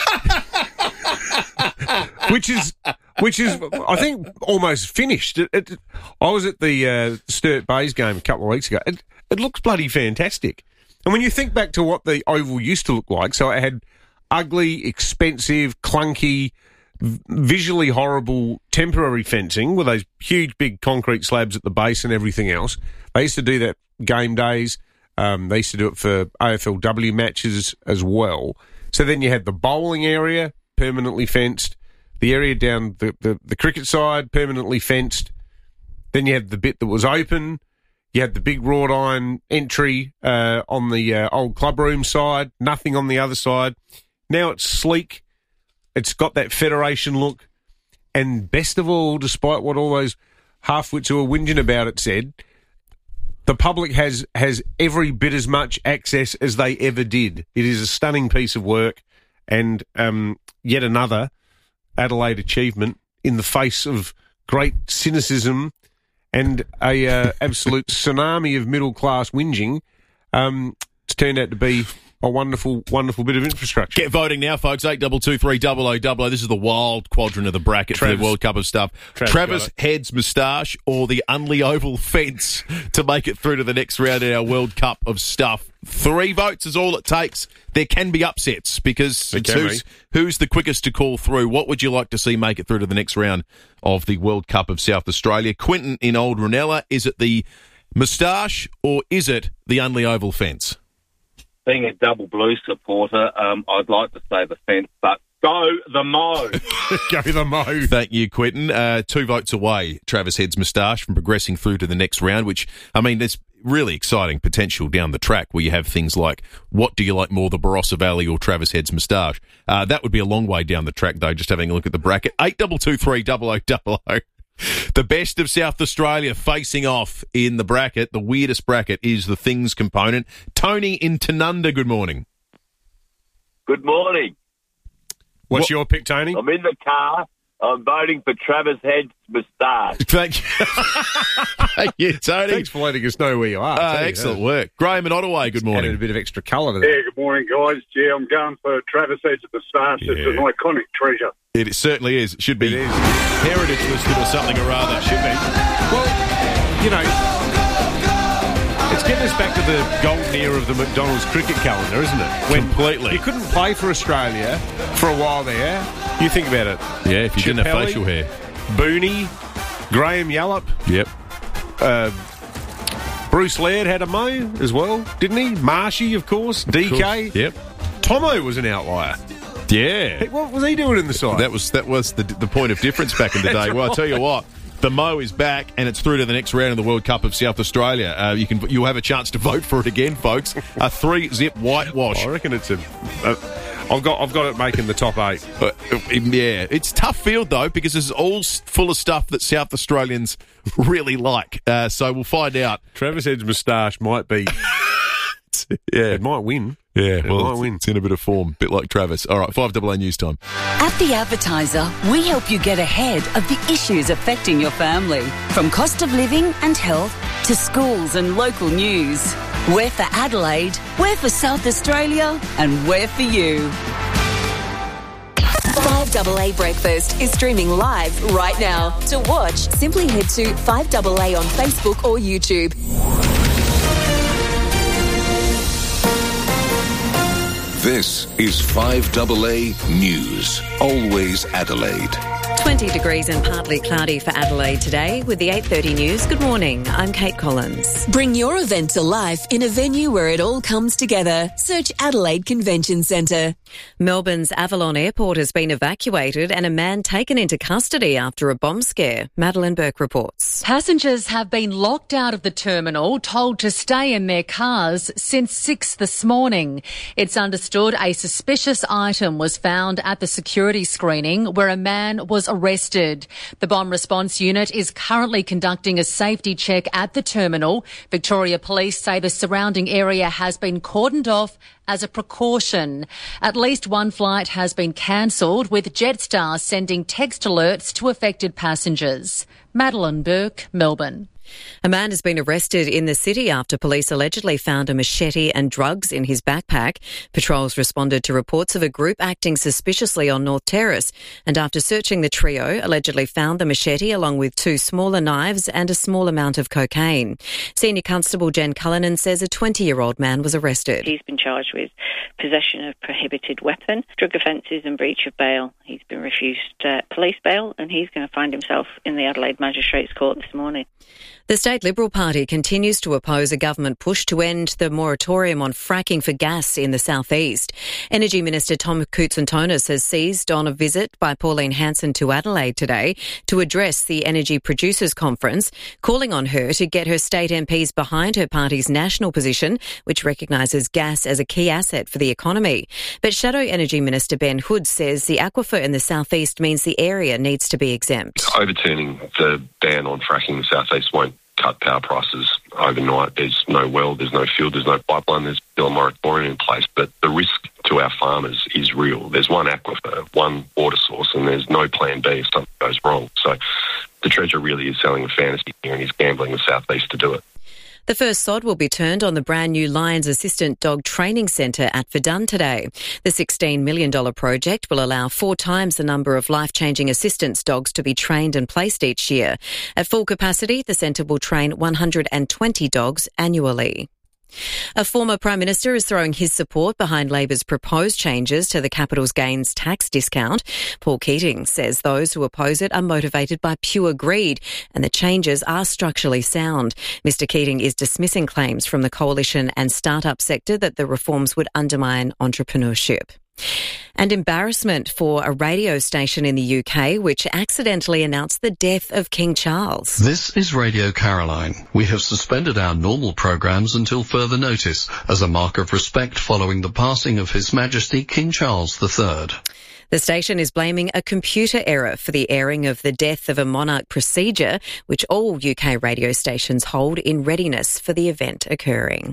Speaker 24: Which is, which is, I think, almost finished. It, it, I was at the uh, Sturt Bays game a couple of weeks ago. It, it looks bloody fantastic. And when you think back to what the Oval used to look like, so it had ugly, expensive, clunky, visually horrible temporary fencing with those huge big concrete slabs at the base and everything else. They used to do that game days. Um, they used to do it for A F L W matches as well. So then you had the bowling area, permanently fenced. The area down the, the, the cricket side, permanently fenced. Then you had the bit that was open. You had the big wrought iron entry uh, on the uh, old clubroom side, nothing on the other side. Now it's sleek. It's got that Federation look. And best of all, despite what all those half-wits who are whinging about it said, the public has, has every bit as much access as they ever did. It is a stunning piece of work and um, yet another Adelaide achievement in the face of great cynicism and a uh, absolute tsunami of middle-class whinging. Um, it's turned out to be a wonderful, wonderful bit of infrastructure.
Speaker 3: Get voting now, folks. eight two two three double oh double oh. This is the wild quadrant of the bracket
Speaker 24: Travis,
Speaker 3: for the World Cup of stuff.
Speaker 24: Travis,
Speaker 3: Travis Head's moustache or the Unley Oval fence to make it through to the next round in our World Cup of stuff. Three votes is all it takes. There can be upsets because it's who's, who's the quickest to call through. What would you like to see make it through to the next round of the World Cup of South Australia? Quinton in Old Ranella, is it the moustache or is it the Unley Oval fence?
Speaker 11: Being a double blue supporter, um, I'd like to say the fence, but go the Mo.
Speaker 24: Go the Mo.
Speaker 3: Thank you, Quinton. Uh, two votes away, Travis Head's moustache from progressing through to the next round, which, I mean, there's really exciting potential down the track where you have things like, what do you like more, the Barossa Valley or Travis Head's moustache? Uh, that would be a long way down the track, though, just having a look at the bracket. eight two two three double oh double oh. The best of South Australia facing off in the bracket. The weirdest bracket is the things component. Tony in Tanunda, good morning.
Speaker 9: Good morning.
Speaker 24: What's
Speaker 3: What-
Speaker 24: your pick, Tony?
Speaker 9: I'm in the car. I'm voting for Travis Head's moustache.
Speaker 3: Thank you. Thank you, Tony.
Speaker 24: Thanks for letting us know where you are.
Speaker 3: Uh,
Speaker 24: too.
Speaker 3: excellent
Speaker 24: Yeah.
Speaker 3: work. Graham in Ottaway, good morning.
Speaker 24: Added a bit of extra colour to that.
Speaker 16: Yeah, good morning, guys. Yeah, I'm going for Travis Head's moustache. It's an iconic treasure.
Speaker 3: It certainly is. It should be heritage listed or something or other. Should be.
Speaker 24: Well, you know, it's getting us back to the golden era of the McDonald's cricket calendar, isn't it? When
Speaker 3: Completely.
Speaker 24: You couldn't play for Australia for a while there. You think about it.
Speaker 3: Yeah, if you didn't have
Speaker 24: Chappelli,
Speaker 3: facial hair.
Speaker 24: Booney, Graham Yallop.
Speaker 3: Yep.
Speaker 24: Uh, Bruce Laird had a mo as well, didn't he? Marshy, of course. D K.
Speaker 3: Of course. Yep.
Speaker 24: Tomo was an outlier.
Speaker 3: Yeah.
Speaker 24: Hey, what was he doing in the side?
Speaker 3: That was that was the the point of difference back in the day.
Speaker 24: That's
Speaker 3: Well, I tell you
Speaker 24: right.
Speaker 3: what, the Mo is back, and it's through to the next round of the World Cup of South Australia. Uh, you can you'll have a chance to vote for it again, folks. A three zip whitewash.
Speaker 24: I reckon it's a. a I've got I've got it making the top eight.
Speaker 3: Uh, yeah, it's a tough field though because it's all s- full of stuff that South Australians really like. Uh, so we'll find out.
Speaker 24: Travis Head's moustache might be.
Speaker 3: Yeah,
Speaker 24: it might win.
Speaker 3: Yeah,
Speaker 24: It
Speaker 3: well,
Speaker 24: might
Speaker 3: it's,
Speaker 24: win.
Speaker 3: it's in a bit of form, bit like Travis. All right, five double A news time.
Speaker 17: At The Advertiser, we help you get ahead of the issues affecting your family. From cost of living and health to schools and local news. We're for Adelaide, we're for South Australia, and we're for you.
Speaker 7: five double A Breakfast is streaming live right now. To watch, simply head to five double A on Facebook or YouTube.
Speaker 5: This is five double A News. Always Adelaide.
Speaker 18: twenty degrees and partly cloudy for Adelaide today with the eight thirty news. Good morning. I'm Kate Collins.
Speaker 7: Bring your event to life in a venue where it all comes together. Search Adelaide Convention Centre.
Speaker 18: Melbourne's Avalon Airport has been evacuated and a man taken into custody after a bomb scare. Madeline Burke reports.
Speaker 20: Passengers have been locked out of the terminal, told to stay in their cars since six this morning. It's understood a suspicious item was found at the security screening where a man was arrested. The bomb response unit is currently conducting a safety check at the terminal. Victoria Police say the surrounding area has been cordoned off as a precaution. At least one flight has been cancelled, with Jetstar sending text alerts to affected passengers. Madeline Burke, Melbourne.
Speaker 18: A man has been arrested in the city after police allegedly found a machete and drugs in his backpack. Patrols responded to reports of a group acting suspiciously on North Terrace, and after searching the trio, allegedly found the machete along with two smaller knives and a small amount of cocaine. Senior Constable Jen Cullinan says a twenty-year-old man was arrested.
Speaker 21: He's been charged with possession of prohibited weapon, drug offences and breach of bail. He's been refused uh, police bail, and he's going to find himself in the Adelaide Magistrates Court this morning.
Speaker 18: The State Liberal Party continues to oppose a government push to end the moratorium on fracking for gas in the southeast. Energy Minister Tom Koutsantonis has seized on a visit by Pauline Hanson to Adelaide today to address the Energy Producers Conference, calling on her to get her state M Ps behind her party's national position, which recognises gas as a key asset for the economy. But Shadow Energy Minister Ben Hood says the aquifer in the southeast means the area needs to be exempt.
Speaker 1: Overturning the ban on fracking in the southeast won't cut power prices overnight. There's no well, there's no field, there's no pipeline, there's still a moratorium in place. But the risk to our farmers is real. There's one aquifer, one water source, and there's no plan B if something goes wrong. So the Treasurer really is selling a fantasy here and he's gambling the southeast to do it.
Speaker 18: The first sod will be turned on the brand new Lions Assistant Dog Training Centre at Verdun today. The sixteen million dollars project will allow four times the number of life-changing assistance dogs to be trained and placed each year. At full capacity, the centre will train one hundred twenty dogs annually. A former Prime Minister is throwing his support behind Labor's proposed changes to the capital gains tax discount. Paul Keating says those who oppose it are motivated by pure greed and the changes are structurally sound. Mister Keating is dismissing claims from the coalition and start-up sector that the reforms would undermine entrepreneurship. And embarrassment for a radio station in the U K which accidentally announced the death of King Charles.
Speaker 2: This is Radio Caroline. We have suspended our normal programmes until further notice as a mark of respect following the passing of His Majesty King Charles the Third.
Speaker 18: The station is blaming a computer error for the airing of the death of a monarch procedure, which all U K radio stations hold in readiness for the event occurring.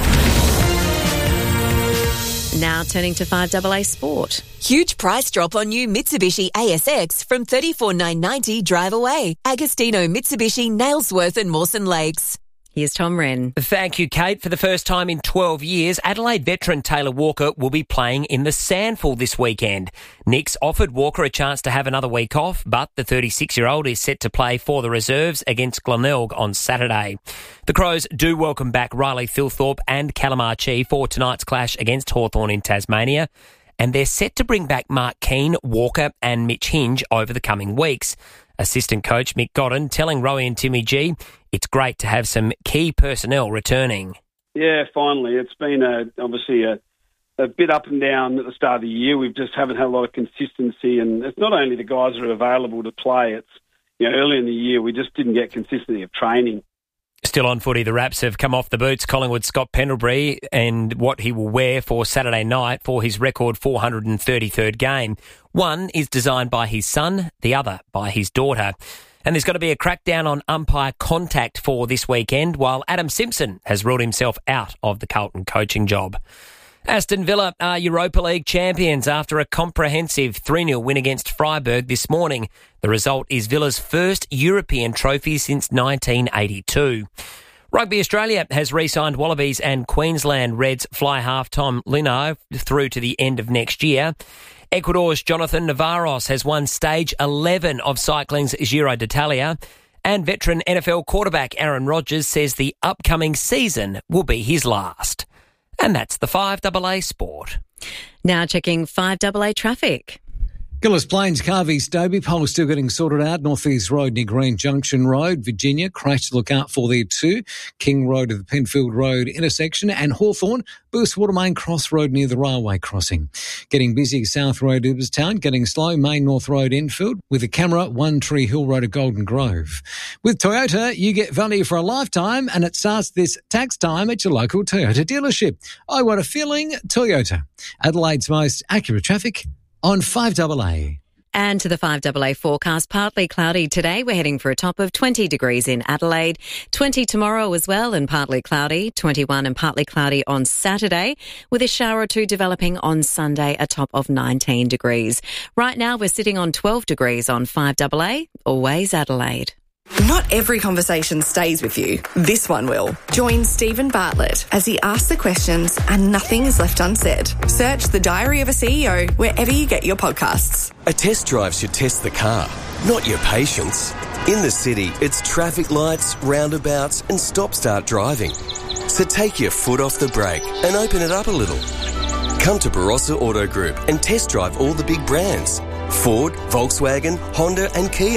Speaker 18: Now turning to five A A Sport.
Speaker 7: Huge price drop on new Mitsubishi A S X from thirty-four thousand nine hundred ninety dollars drive away. Agostino Mitsubishi, Nailsworth and Mawson Lakes.
Speaker 18: Here's Tom Wren.
Speaker 4: Thank you, Kate. For the first time in twelve years, Adelaide veteran Taylor Walker will be playing in the Sandful this weekend. Nix offered Walker a chance to have another week off, but the thirty-six-year-old is set to play for the reserves against Glenelg on Saturday. The Crows do welcome back Riley Thilthorpe and Callum Archie for tonight's clash against Hawthorn in Tasmania, and they're set to bring back Mark Keane, Walker and Mitch Hinge over the coming weeks. Assistant coach Mick Godden telling Rowie and Timmy G it's great to have some key personnel returning.
Speaker 8: Yeah, finally. It's been a, obviously a, a bit up and down at the start of the year. We just haven't had a lot of consistency, and it's not only the guys that are available to play. It's, you know, early in the year we just didn't get consistency of training.
Speaker 4: Still on footy, the Raps have come off the boots. Collingwood Scott Pendlebury and what he will wear for Saturday night for his record four hundred thirty-third game. One is designed by his son, the other by his daughter. And there's got to be a crackdown on umpire contact for this weekend, while Adam Simpson has ruled himself out of the Carlton coaching job. Aston Villa are Europa League champions after a comprehensive three nil win against Freiburg this morning. The result is Villa's first European trophy since nineteen eighty-two. Rugby Australia has re-signed Wallabies and Queensland Reds fly half Tom Lino through to the end of next year. Ecuador's Jonathan Navarros has won stage eleven of cycling's Giro d'Italia. And veteran N F L quarterback Aaron Rodgers says the upcoming season will be his last. And that's the five A A Sport.
Speaker 18: Now checking five A A traffic.
Speaker 13: Gillis Plains, Carvey, Stobie, pole still getting sorted out. North East Road near Green Junction Road, Virginia, crash to look out for there too. King Road at the Penfield Road intersection, and Hawthorn, Burstwater Main Cross Road near the railway crossing. Getting busy South Road, Iberstown, getting slow Main North Road, Enfield, with a camera, One Tree Hill Road at Golden Grove. With Toyota, you get value for a lifetime, and it starts this tax time at your local Toyota dealership. I want a feeling Toyota. Adelaide's most accurate traffic on five A A.
Speaker 18: And to the five A A forecast, partly cloudy today. We're heading for a top of twenty degrees in Adelaide, twenty tomorrow as well and partly cloudy, twenty-one and partly cloudy on Saturday, with a shower or two developing on Sunday, a top of nineteen degrees. Right now we're sitting on twelve degrees on five A A, always Adelaide.
Speaker 19: Not every conversation stays with you. This one will. Join Stephen Bartlett as he asks the questions and nothing is left unsaid. Search The Diary of a C E O wherever you get your podcasts.
Speaker 22: A test drive should test the car, not your patience. In the city, it's traffic lights, roundabouts and stop-start driving. So take your foot off the brake and open it up a little. Come to Barossa Auto Group and test drive all the big brands. Ford, Volkswagen, Honda and Kia.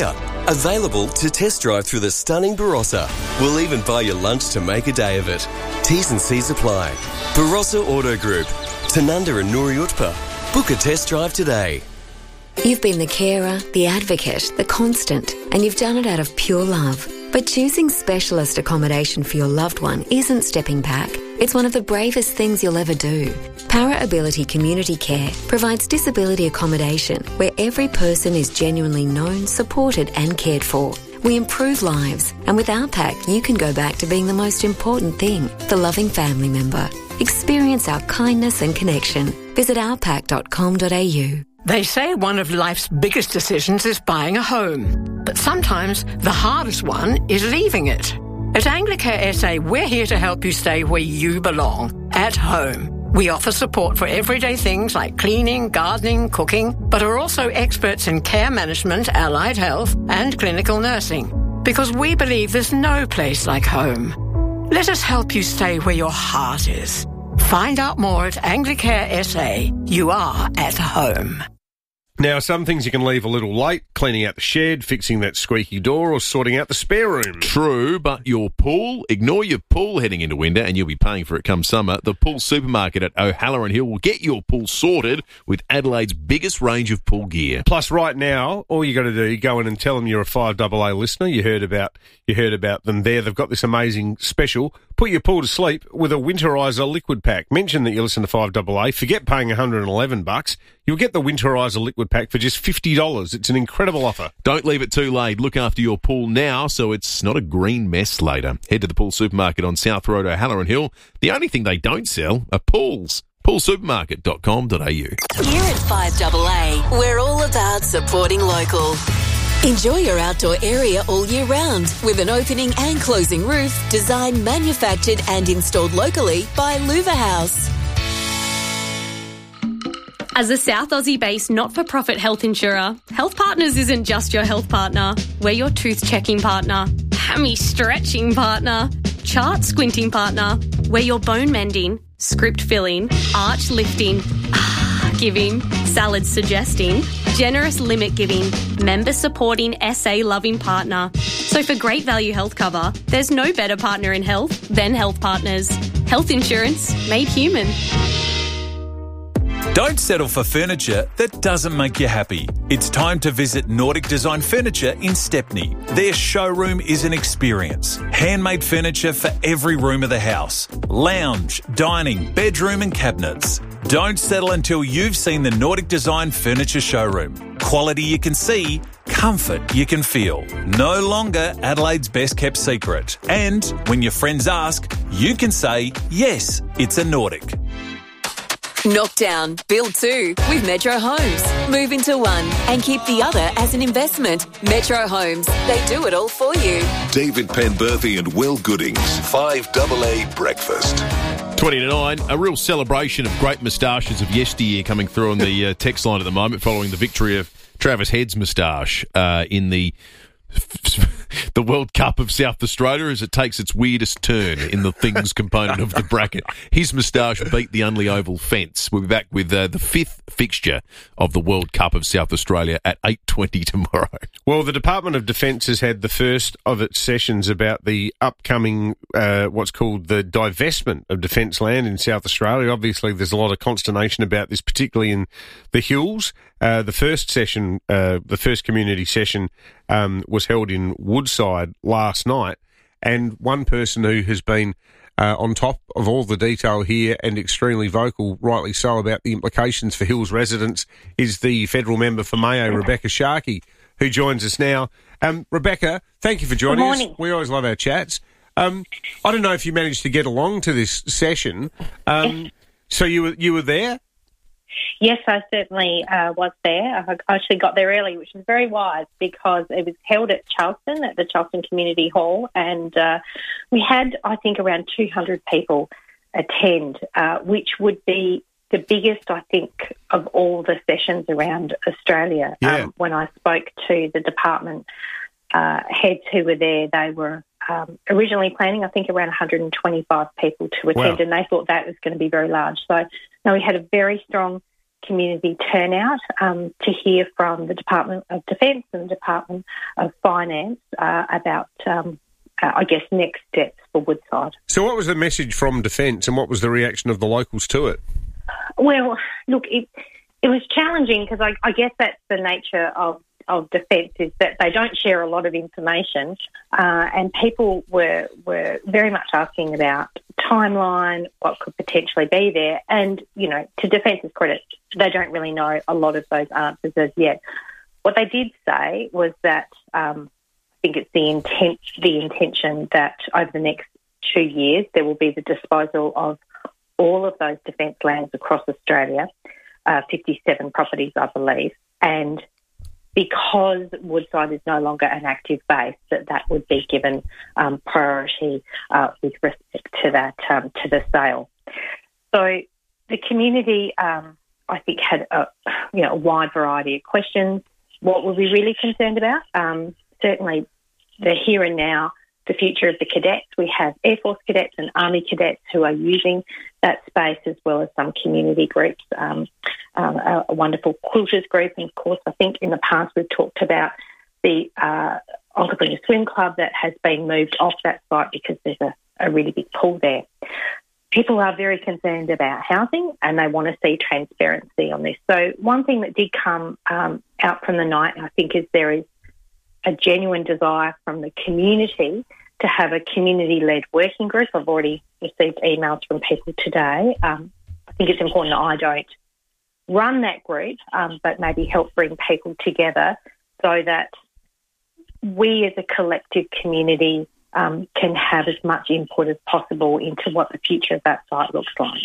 Speaker 22: Available to test drive through the stunning Barossa. We'll even buy you lunch to make a day of it. T's and C's apply. Barossa Auto Group. Tanunda and Nuri Utpa. Book a test drive today.
Speaker 18: You've been the carer, the advocate, the constant, and you've done it out of pure love. But choosing specialist accommodation for your loved one isn't stepping back. It's one of the bravest things you'll ever do. Para Ability Community Care provides disability accommodation where every person is genuinely known, supported and cared for. We improve lives, and with our pack, you can go back to being the most important thing, the loving family member. Experience our kindness and connection. Visit our pack dot com dot a u.
Speaker 6: They say one of life's biggest decisions is buying a home. But sometimes the hardest one is leaving it. At Anglicare S A, we're here to help you stay where you belong, at home. We offer support for everyday things like cleaning, gardening, cooking, but are also experts in care management, allied health, and clinical nursing. Because we believe there's no place like home. Let us help you stay where your heart is. Find out more at Anglicare S A. You are at home.
Speaker 24: Now, some things you can leave a little late, cleaning out the shed, fixing that squeaky door, or sorting out the spare room.
Speaker 3: True, but your pool, ignore your pool heading into winter and you'll be paying for it come summer. The Pool Supermarket at O'Halloran Hill will get your pool sorted with Adelaide's biggest range of pool gear.
Speaker 24: Plus, right now, all you got to do, you go in and tell them you're a five A A listener. You heard about you heard about them there. They've got this amazing special. Put your pool to sleep with a Winterizer liquid pack. Mention that you listen to five A A. Forget paying one hundred eleven bucks. You'll get the Winterizer liquid pack for just fifty dollars. It's an incredible offer.
Speaker 3: Don't leave it too late. Look after your pool now so it's not a green mess later. Head to the Pool Supermarket on South Road, O'Halloran Hill. The only thing they don't sell are pools. pool supermarket dot com dot a u.
Speaker 7: Here at five A A, we're all about supporting local. Enjoy your outdoor area all year round with an opening and closing roof designed, manufactured and installed locally by Louver House.
Speaker 10: As a South Aussie-based not-for-profit health insurer, Health Partners isn't just your health partner. We're your tooth-checking partner, hammy-stretching partner, chart-squinting partner. We're your bone-mending, script-filling, arch-lifting, ah-giving, salad-suggesting, generous limit-giving, member-supporting, S A-loving partner. So for great value health cover, there's no better partner in health than Health Partners. Health insurance made human.
Speaker 12: Don't settle for furniture that doesn't make you happy. It's time to visit Nordic Design Furniture in Stepney. Their showroom is an experience. Handmade furniture for every room of the house. Lounge, dining, bedroom and cabinets. Don't settle until you've seen the Nordic Design Furniture showroom. Quality you can see, comfort you can feel. No longer Adelaide's best kept secret. And when your friends ask, you can say, yes, it's a Nordic.
Speaker 7: Knock down, build two with Metro Homes. Move into one and keep the other as an investment. Metro Homes, they do it all for you.
Speaker 5: David Penberthy and Will Goodings, five A A Breakfast.
Speaker 3: twenty to nine, a real celebration of great moustaches of yesteryear coming through on the uh, text line at the moment following the victory of Travis Head's moustache uh, in the the World Cup of South Australia as it takes its weirdest turn in the things component of the bracket. His moustache beat the Unley Oval fence. We'll be back with uh, the fifth fixture of the World Cup of South Australia at eight twenty tomorrow.
Speaker 24: Well, the Department of Defence has had the first of its sessions about the upcoming, uh, what's called the divestment of defence land in South Australia. Obviously, there's a lot of consternation about this, particularly in the hills. Uh, the first session, uh, the first community session, um, was held in Woodside last night, and one person who has been uh, on top of all the detail here and extremely vocal, rightly so, about the implications for Hills residents is the federal member for Mayo, Rebecca Sharkey, who joins us now. Um, Rebecca, thank you for joining us. We always love our chats. Um, I don't know if you managed to get along to this session. Um, so you were you were there?
Speaker 14: Yes, I certainly uh, was there. I actually got there early, which was very wise because it was held at Charleston, at the Charleston Community Hall, and uh, we had, I think, around two hundred people attend, uh, which would be the biggest, I think, of all the sessions around Australia.
Speaker 24: Yeah.
Speaker 14: Um, when I spoke to the department uh, heads who were there, they were um, originally planning, I think, around one hundred twenty-five people to attend,
Speaker 24: Wow.
Speaker 14: and they thought that was going to be very large. So, no, we had a very strong community turnout um, to hear from the Department of Defence and the Department of Finance uh, about, um, uh, I guess, next steps for Woodside.
Speaker 24: So what was the message from Defence and what was the reaction of the locals to it?
Speaker 14: Well, look, it, it was challenging because I, I guess that's the nature of of Defence, is that they don't share a lot of information, uh, and people were were very much asking about timeline, what could potentially be there, and, you know, to Defence's credit, they don't really know a lot of those answers as yet. What they did say was that um, I think it's the intent, the intention that over the next two years there will be the disposal of all of those defence lands across Australia, uh, fifty-seven properties, I believe, and because Woodside is no longer an active base, that that would be given um, priority uh, with respect to that, um, to the sale. So the community, um, I think, had a, you know, a wide variety of questions. What were we really concerned about? Um, certainly the here and now, the future of the cadets. We have Air Force cadets and Army cadets who are using that space, as well as some community groups, um, um, a, a wonderful quilters group. And, of course, I think in the past we've talked about the uh, Entrepreneur Swim Club that has been moved off that site because there's a, a really big pool there. People are very concerned about housing and they want to see transparency on this. So one thing that did come um, out from the night, I think, is there is a genuine desire from the community to have a community-led working group. I've already received emails from people today. Um, I think it's important that I don't run that group, um, but maybe help bring people together so that we as a collective community um, can have as much input as possible into what the future of that site looks like.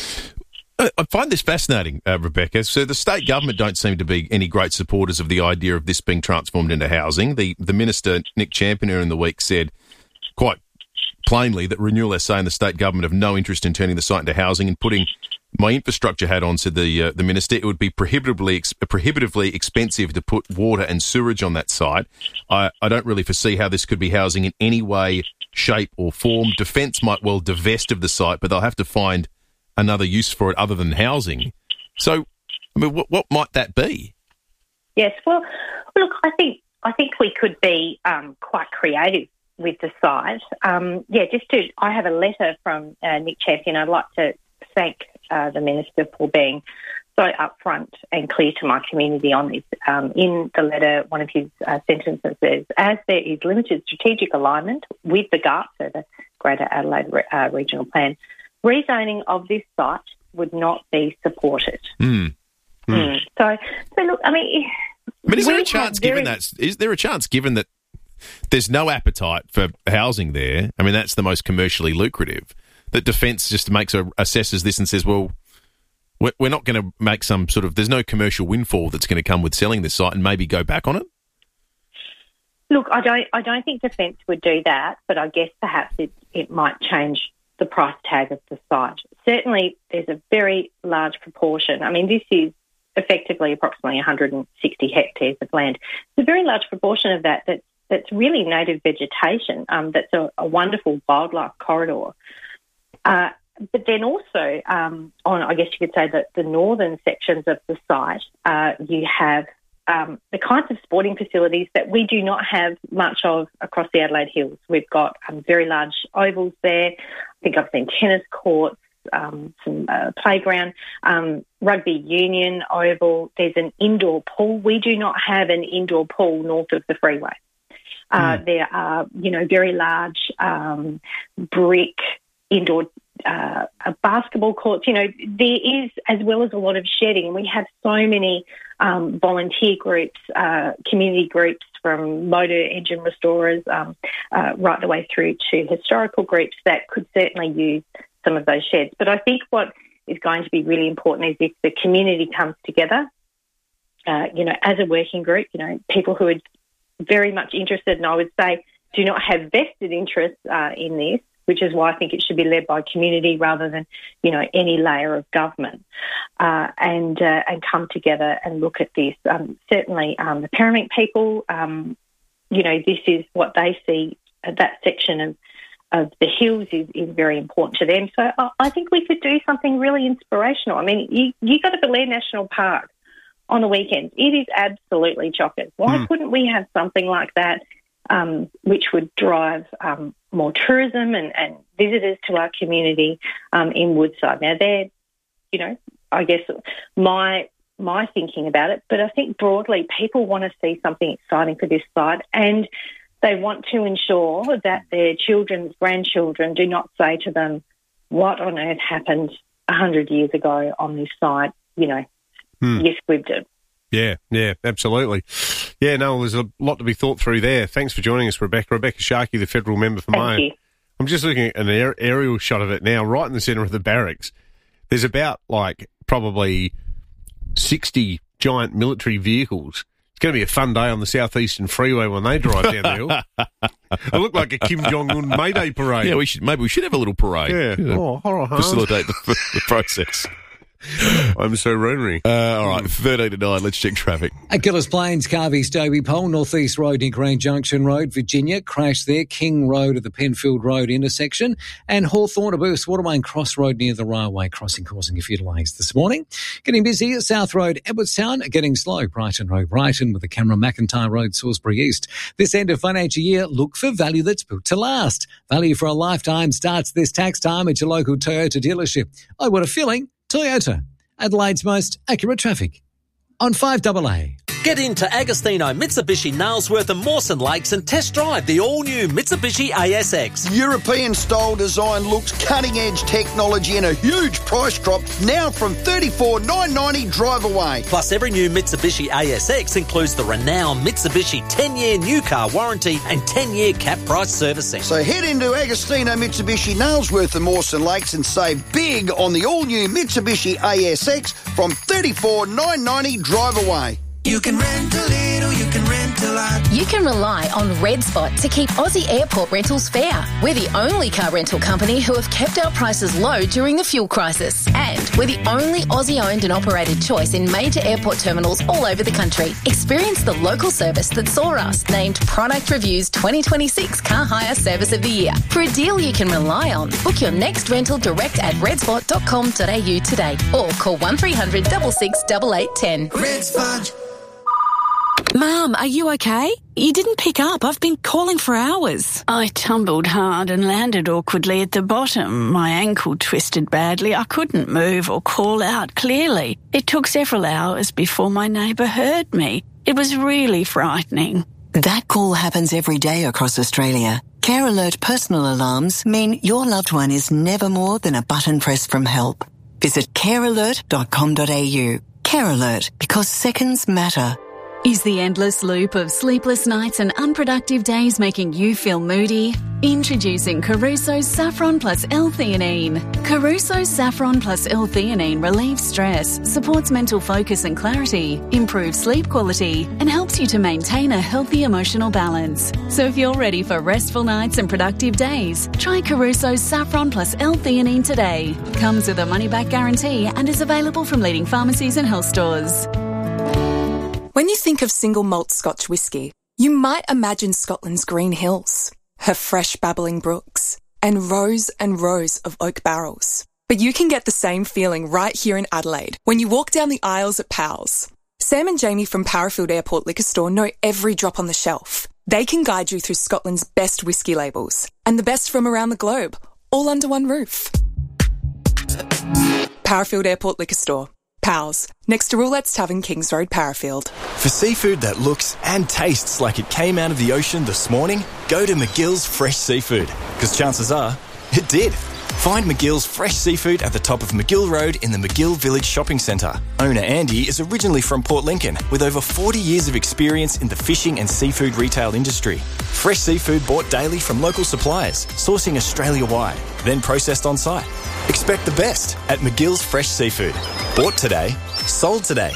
Speaker 3: I find this fascinating, uh, Rebecca. So the state government don't seem to be any great supporters of the idea of this being transformed into housing. The the Minister, Nick Champion, in the week said quite plainly that Renewal S A and the state government have no interest in turning the site into housing. And putting my infrastructure hat on, said the uh, the Minister, it would be prohibitively ex- prohibitively expensive to put water and sewerage on that site. I, I don't really foresee how this could be housing in any way, shape or form. Defence might well divest of the site, but they'll have to find another use for it other than housing. So, I mean, what, what might that be?
Speaker 14: Yes, well, look, I think I think we could be um, quite creative with the site. Um, yeah, just to, I have a letter from uh, Nick Champion. I'd like to thank uh, the Minister for being so upfront and clear to my community on this. Um, in the letter, one of his uh, sentences says, as there is limited strategic alignment with the G A R P, so the Greater Adelaide uh, Regional Plan, rezoning of this site would not be supported.
Speaker 3: Mm. Mm.
Speaker 14: Mm. So, so look, I mean,
Speaker 3: but is there a chance, very... given that, is there a chance, given that there's no appetite for housing there? I mean, that's the most commercially lucrative. That Defence just makes a assesses this and says, well, we're, we're not going to make some sort of. There's no commercial windfall that's going to come with selling this site, and maybe go back on it.
Speaker 14: Look, I don't, I don't think Defence would do that, but I guess perhaps it, it might change the price tag of the site. Certainly, there's a very large proportion. I mean, this is effectively approximately one hundred sixty hectares of land. It's a very large proportion of that that's, that's really native vegetation. Um, that's a, a wonderful wildlife corridor. Uh, but then also, um, on I guess you could say that the northern sections of the site, uh, you have um, the kinds of sporting facilities that we do not have much of across the Adelaide Hills. We've got um, very large ovals there. I think I've seen tennis courts, um, some uh, playground, um, rugby union oval. There's an indoor pool. We do not have an indoor pool north of the freeway. Uh, mm. There are, you know, very large um, brick indoor uh, basketball courts. You know, there is, as well as a lot of shedding. We have so many um, volunteer groups, uh, community groups, from motor engine restorers um, uh, right the way through to historical groups that could certainly use some of those sheds. But I think what is going to be really important is if the community comes together, uh, you know, as a working group, you know, people who are very much interested, and I would say do not have vested interest uh, in this, which is why I think it should be led by community rather than, you know, any layer of government, uh, and uh, and come together and look at this. Um, certainly, um, the Paramount people, um, you know, this is what they see, uh, that section of of the hills is, is very important to them. So I, I think we could do something really inspirational. I mean, you you go to Belair National Park on the weekends. It is absolutely chockers. Why mm. couldn't we have something like that, um, which would drive um, more tourism and, and visitors to our community um, in Woodside? Now, they're, you know, I guess my my thinking about it, but I think broadly people want to see something exciting for this site, and they want to ensure that their children's grandchildren do not say to them, what on earth happened one hundred years ago on this site, you know, Hmm. Yes, we did.
Speaker 24: Yeah, yeah, absolutely. Yeah, no, there's a lot to be thought through there. Thanks for joining us, Rebecca. Rebecca Sharkey, the federal member for
Speaker 14: Thank
Speaker 24: Mayo.
Speaker 14: you.
Speaker 24: I'm just looking at an aer- aerial shot of it now, right in the centre of the barracks. There's about, like, probably sixty giant military vehicles. It's going to be a fun day on the southeastern freeway when they drive down the hill. It looked like a Kim Jong-un Mayday parade.
Speaker 3: Yeah, we should maybe we should have a little parade.
Speaker 24: Yeah,
Speaker 3: yeah.
Speaker 24: Oh, all right,
Speaker 3: facilitate the, the process.
Speaker 24: I'm so Ronery.
Speaker 3: Uh, all right, thirteen to nine. Let's check traffic.
Speaker 13: At Gillis Plains, Carvey, Stobie Pole, Northeast Road near Green Junction Road, Virginia. Crash there, King Road at the Penfield Road intersection. And Hawthorne, a Bruce Watermain Cross Road near the railway crossing causing a few delays this morning. Getting busy at South Road, Edwardstown. Getting slow, Brighton Road, Brighton with the Cameron McIntyre Road, Salisbury East. This end of financial year, look for value that's built to last. Value for a lifetime starts this tax time at your local Toyota dealership. Oh, what a feeling. Toyota, Adelaide's most accurate traffic on five double A.
Speaker 9: Get into Agostino, Mitsubishi, Nailsworth and Mawson Lakes and test drive the all-new Mitsubishi A S X.
Speaker 11: European-style design looks, cutting-edge technology and a huge price drop now from thirty-four thousand nine hundred ninety dollars drive away.
Speaker 9: Plus, every new Mitsubishi A S X includes the renowned Mitsubishi ten-year new car warranty and ten-year cap price servicing.
Speaker 11: So head into Agostino, Mitsubishi, Nailsworth and Mawson Lakes and save big on the all-new Mitsubishi A S X from thirty-four thousand nine hundred ninety dollars drive away.
Speaker 15: You can rent a little, you can rent a lot.
Speaker 23: You can rely on Red Spot to keep Aussie airport rentals fair. We're the only car rental company who have kept our prices low during the fuel crisis. And we're the only Aussie-owned and operated choice in major airport terminals all over the country. Experience the local service that saw us named Product Review's twenty twenty-six Car Hire Service of the Year. For a deal you can rely on, book your next rental direct at redspot dot com dot a u today or call one three hundred six six eight eight one zero.
Speaker 15: Red Spot.
Speaker 25: Mum, are you okay? You didn't pick up. I've been calling for hours.
Speaker 26: I tumbled hard and landed awkwardly at the bottom. My ankle twisted badly. I couldn't move or call out clearly. It took several hours before my neighbour heard me. It was really frightening.
Speaker 27: That call happens every day across Australia. Care Alert personal alarms mean your loved one is never more than a button press from help. Visit care alert dot com dot a u. Care Alert, because seconds matter.
Speaker 20: Is the endless loop of sleepless nights and unproductive days making you feel moody? Introducing Caruso's Saffron plus L-theanine. Caruso's Saffron plus L-theanine relieves stress, supports mental focus and clarity, improves sleep quality, and helps you to maintain a healthy emotional balance. So if you're ready for restful nights and productive days, try Caruso's Saffron plus L-theanine today. Comes with a money-back guarantee and is available from leading pharmacies and health stores.
Speaker 28: When you think of single malt Scotch whisky, you might imagine Scotland's green hills, her fresh babbling brooks, and rows and rows of oak barrels. But you can get the same feeling right here in Adelaide when you walk down the aisles at Powell's. Sam and Jamie from Parafield Airport Liquor Store know every drop on the shelf. They can guide you through Scotland's best whisky labels and the best from around the globe, all under one roof. Parafield Airport Liquor Store. Powell's, next to Roulette's Tavern, Kings Road, Parafield.
Speaker 29: For seafood that looks and tastes like it came out of the ocean this morning, go to McGill's Fresh Seafood, because chances are it did. Find McGill's Fresh Seafood at the top of McGill Road in the McGill Village Shopping Centre. Owner Andy is originally from Port Lincoln with over forty years of experience in the fishing and seafood retail industry. Fresh seafood bought daily from local suppliers, sourcing Australia-wide, then processed on site. Expect the best at McGill's Fresh Seafood. Bought today, sold today.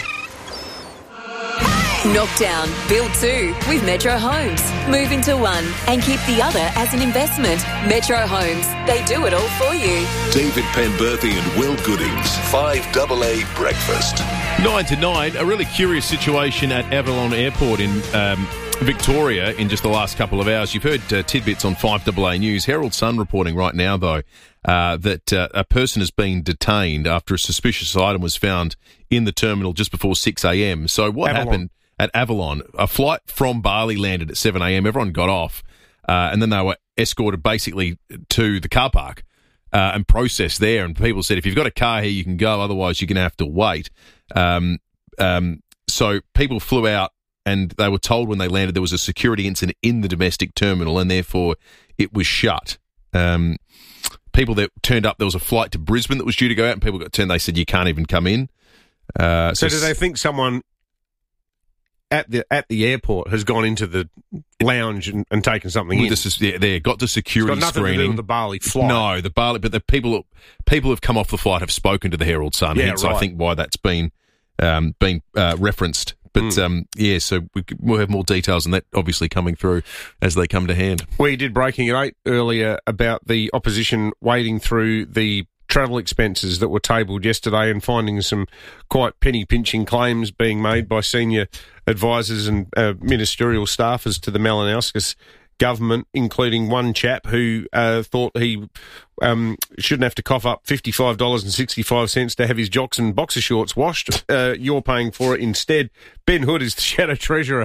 Speaker 7: Knockdown, build two with Metro Homes. Move into one and keep the other as an investment. Metro Homes, they do it all for you.
Speaker 5: David Penberthy and Will Goodings, five double A Breakfast.
Speaker 3: Nine to nine, a really curious situation at Avalon Airport in um, Victoria in just the last couple of hours. You've heard uh, tidbits on five A A News. Herald Sun reporting right now, though, uh, that uh, a person has been detained after a suspicious item was found in the terminal just before six a.m. So what
Speaker 24: Avalon.
Speaker 3: happened at Avalon? A flight from Bali landed at seven a.m. Everyone got off, uh, and then they were escorted basically to the car park uh, and processed there. And people said, if you've got a car here, you can go. Otherwise, you're going to have to wait. Um, um, so people flew out, and they were told when they landed there was a security incident in the domestic terminal, and therefore it was shut. Um, people that turned up, there was a flight to Brisbane that was due to go out, and people got turned. They said, you can't even come in. Uh,
Speaker 24: So,
Speaker 3: so
Speaker 24: do they think someone at the at the airport has gone into the lounge and, and taken something
Speaker 3: well,
Speaker 24: in?
Speaker 3: This is yeah, there. Got the security
Speaker 24: It's got nothing
Speaker 3: screening.
Speaker 24: to do with the Bali flight.
Speaker 3: No, the Bali, but the people people who've come off the flight have spoken to the Herald Sun.
Speaker 24: Yeah,
Speaker 3: hence,
Speaker 24: right.
Speaker 3: I think why that's been um, been uh, referenced. But
Speaker 24: Mm.
Speaker 3: um, yeah, so we, we'll have more details on that, obviously coming through as they come to hand.
Speaker 24: We did breaking at eight earlier about the opposition wading through the travel expenses that were tabled yesterday and finding some quite penny-pinching claims being made by senior advisors and uh, ministerial staffers to the Malinowskis government, including one chap who uh, thought he um, shouldn't have to cough up fifty-five dollars and sixty-five cents to have his jocks and boxer shorts washed. Uh, you're paying for it instead. Ben Hood is the Shadow Treasurer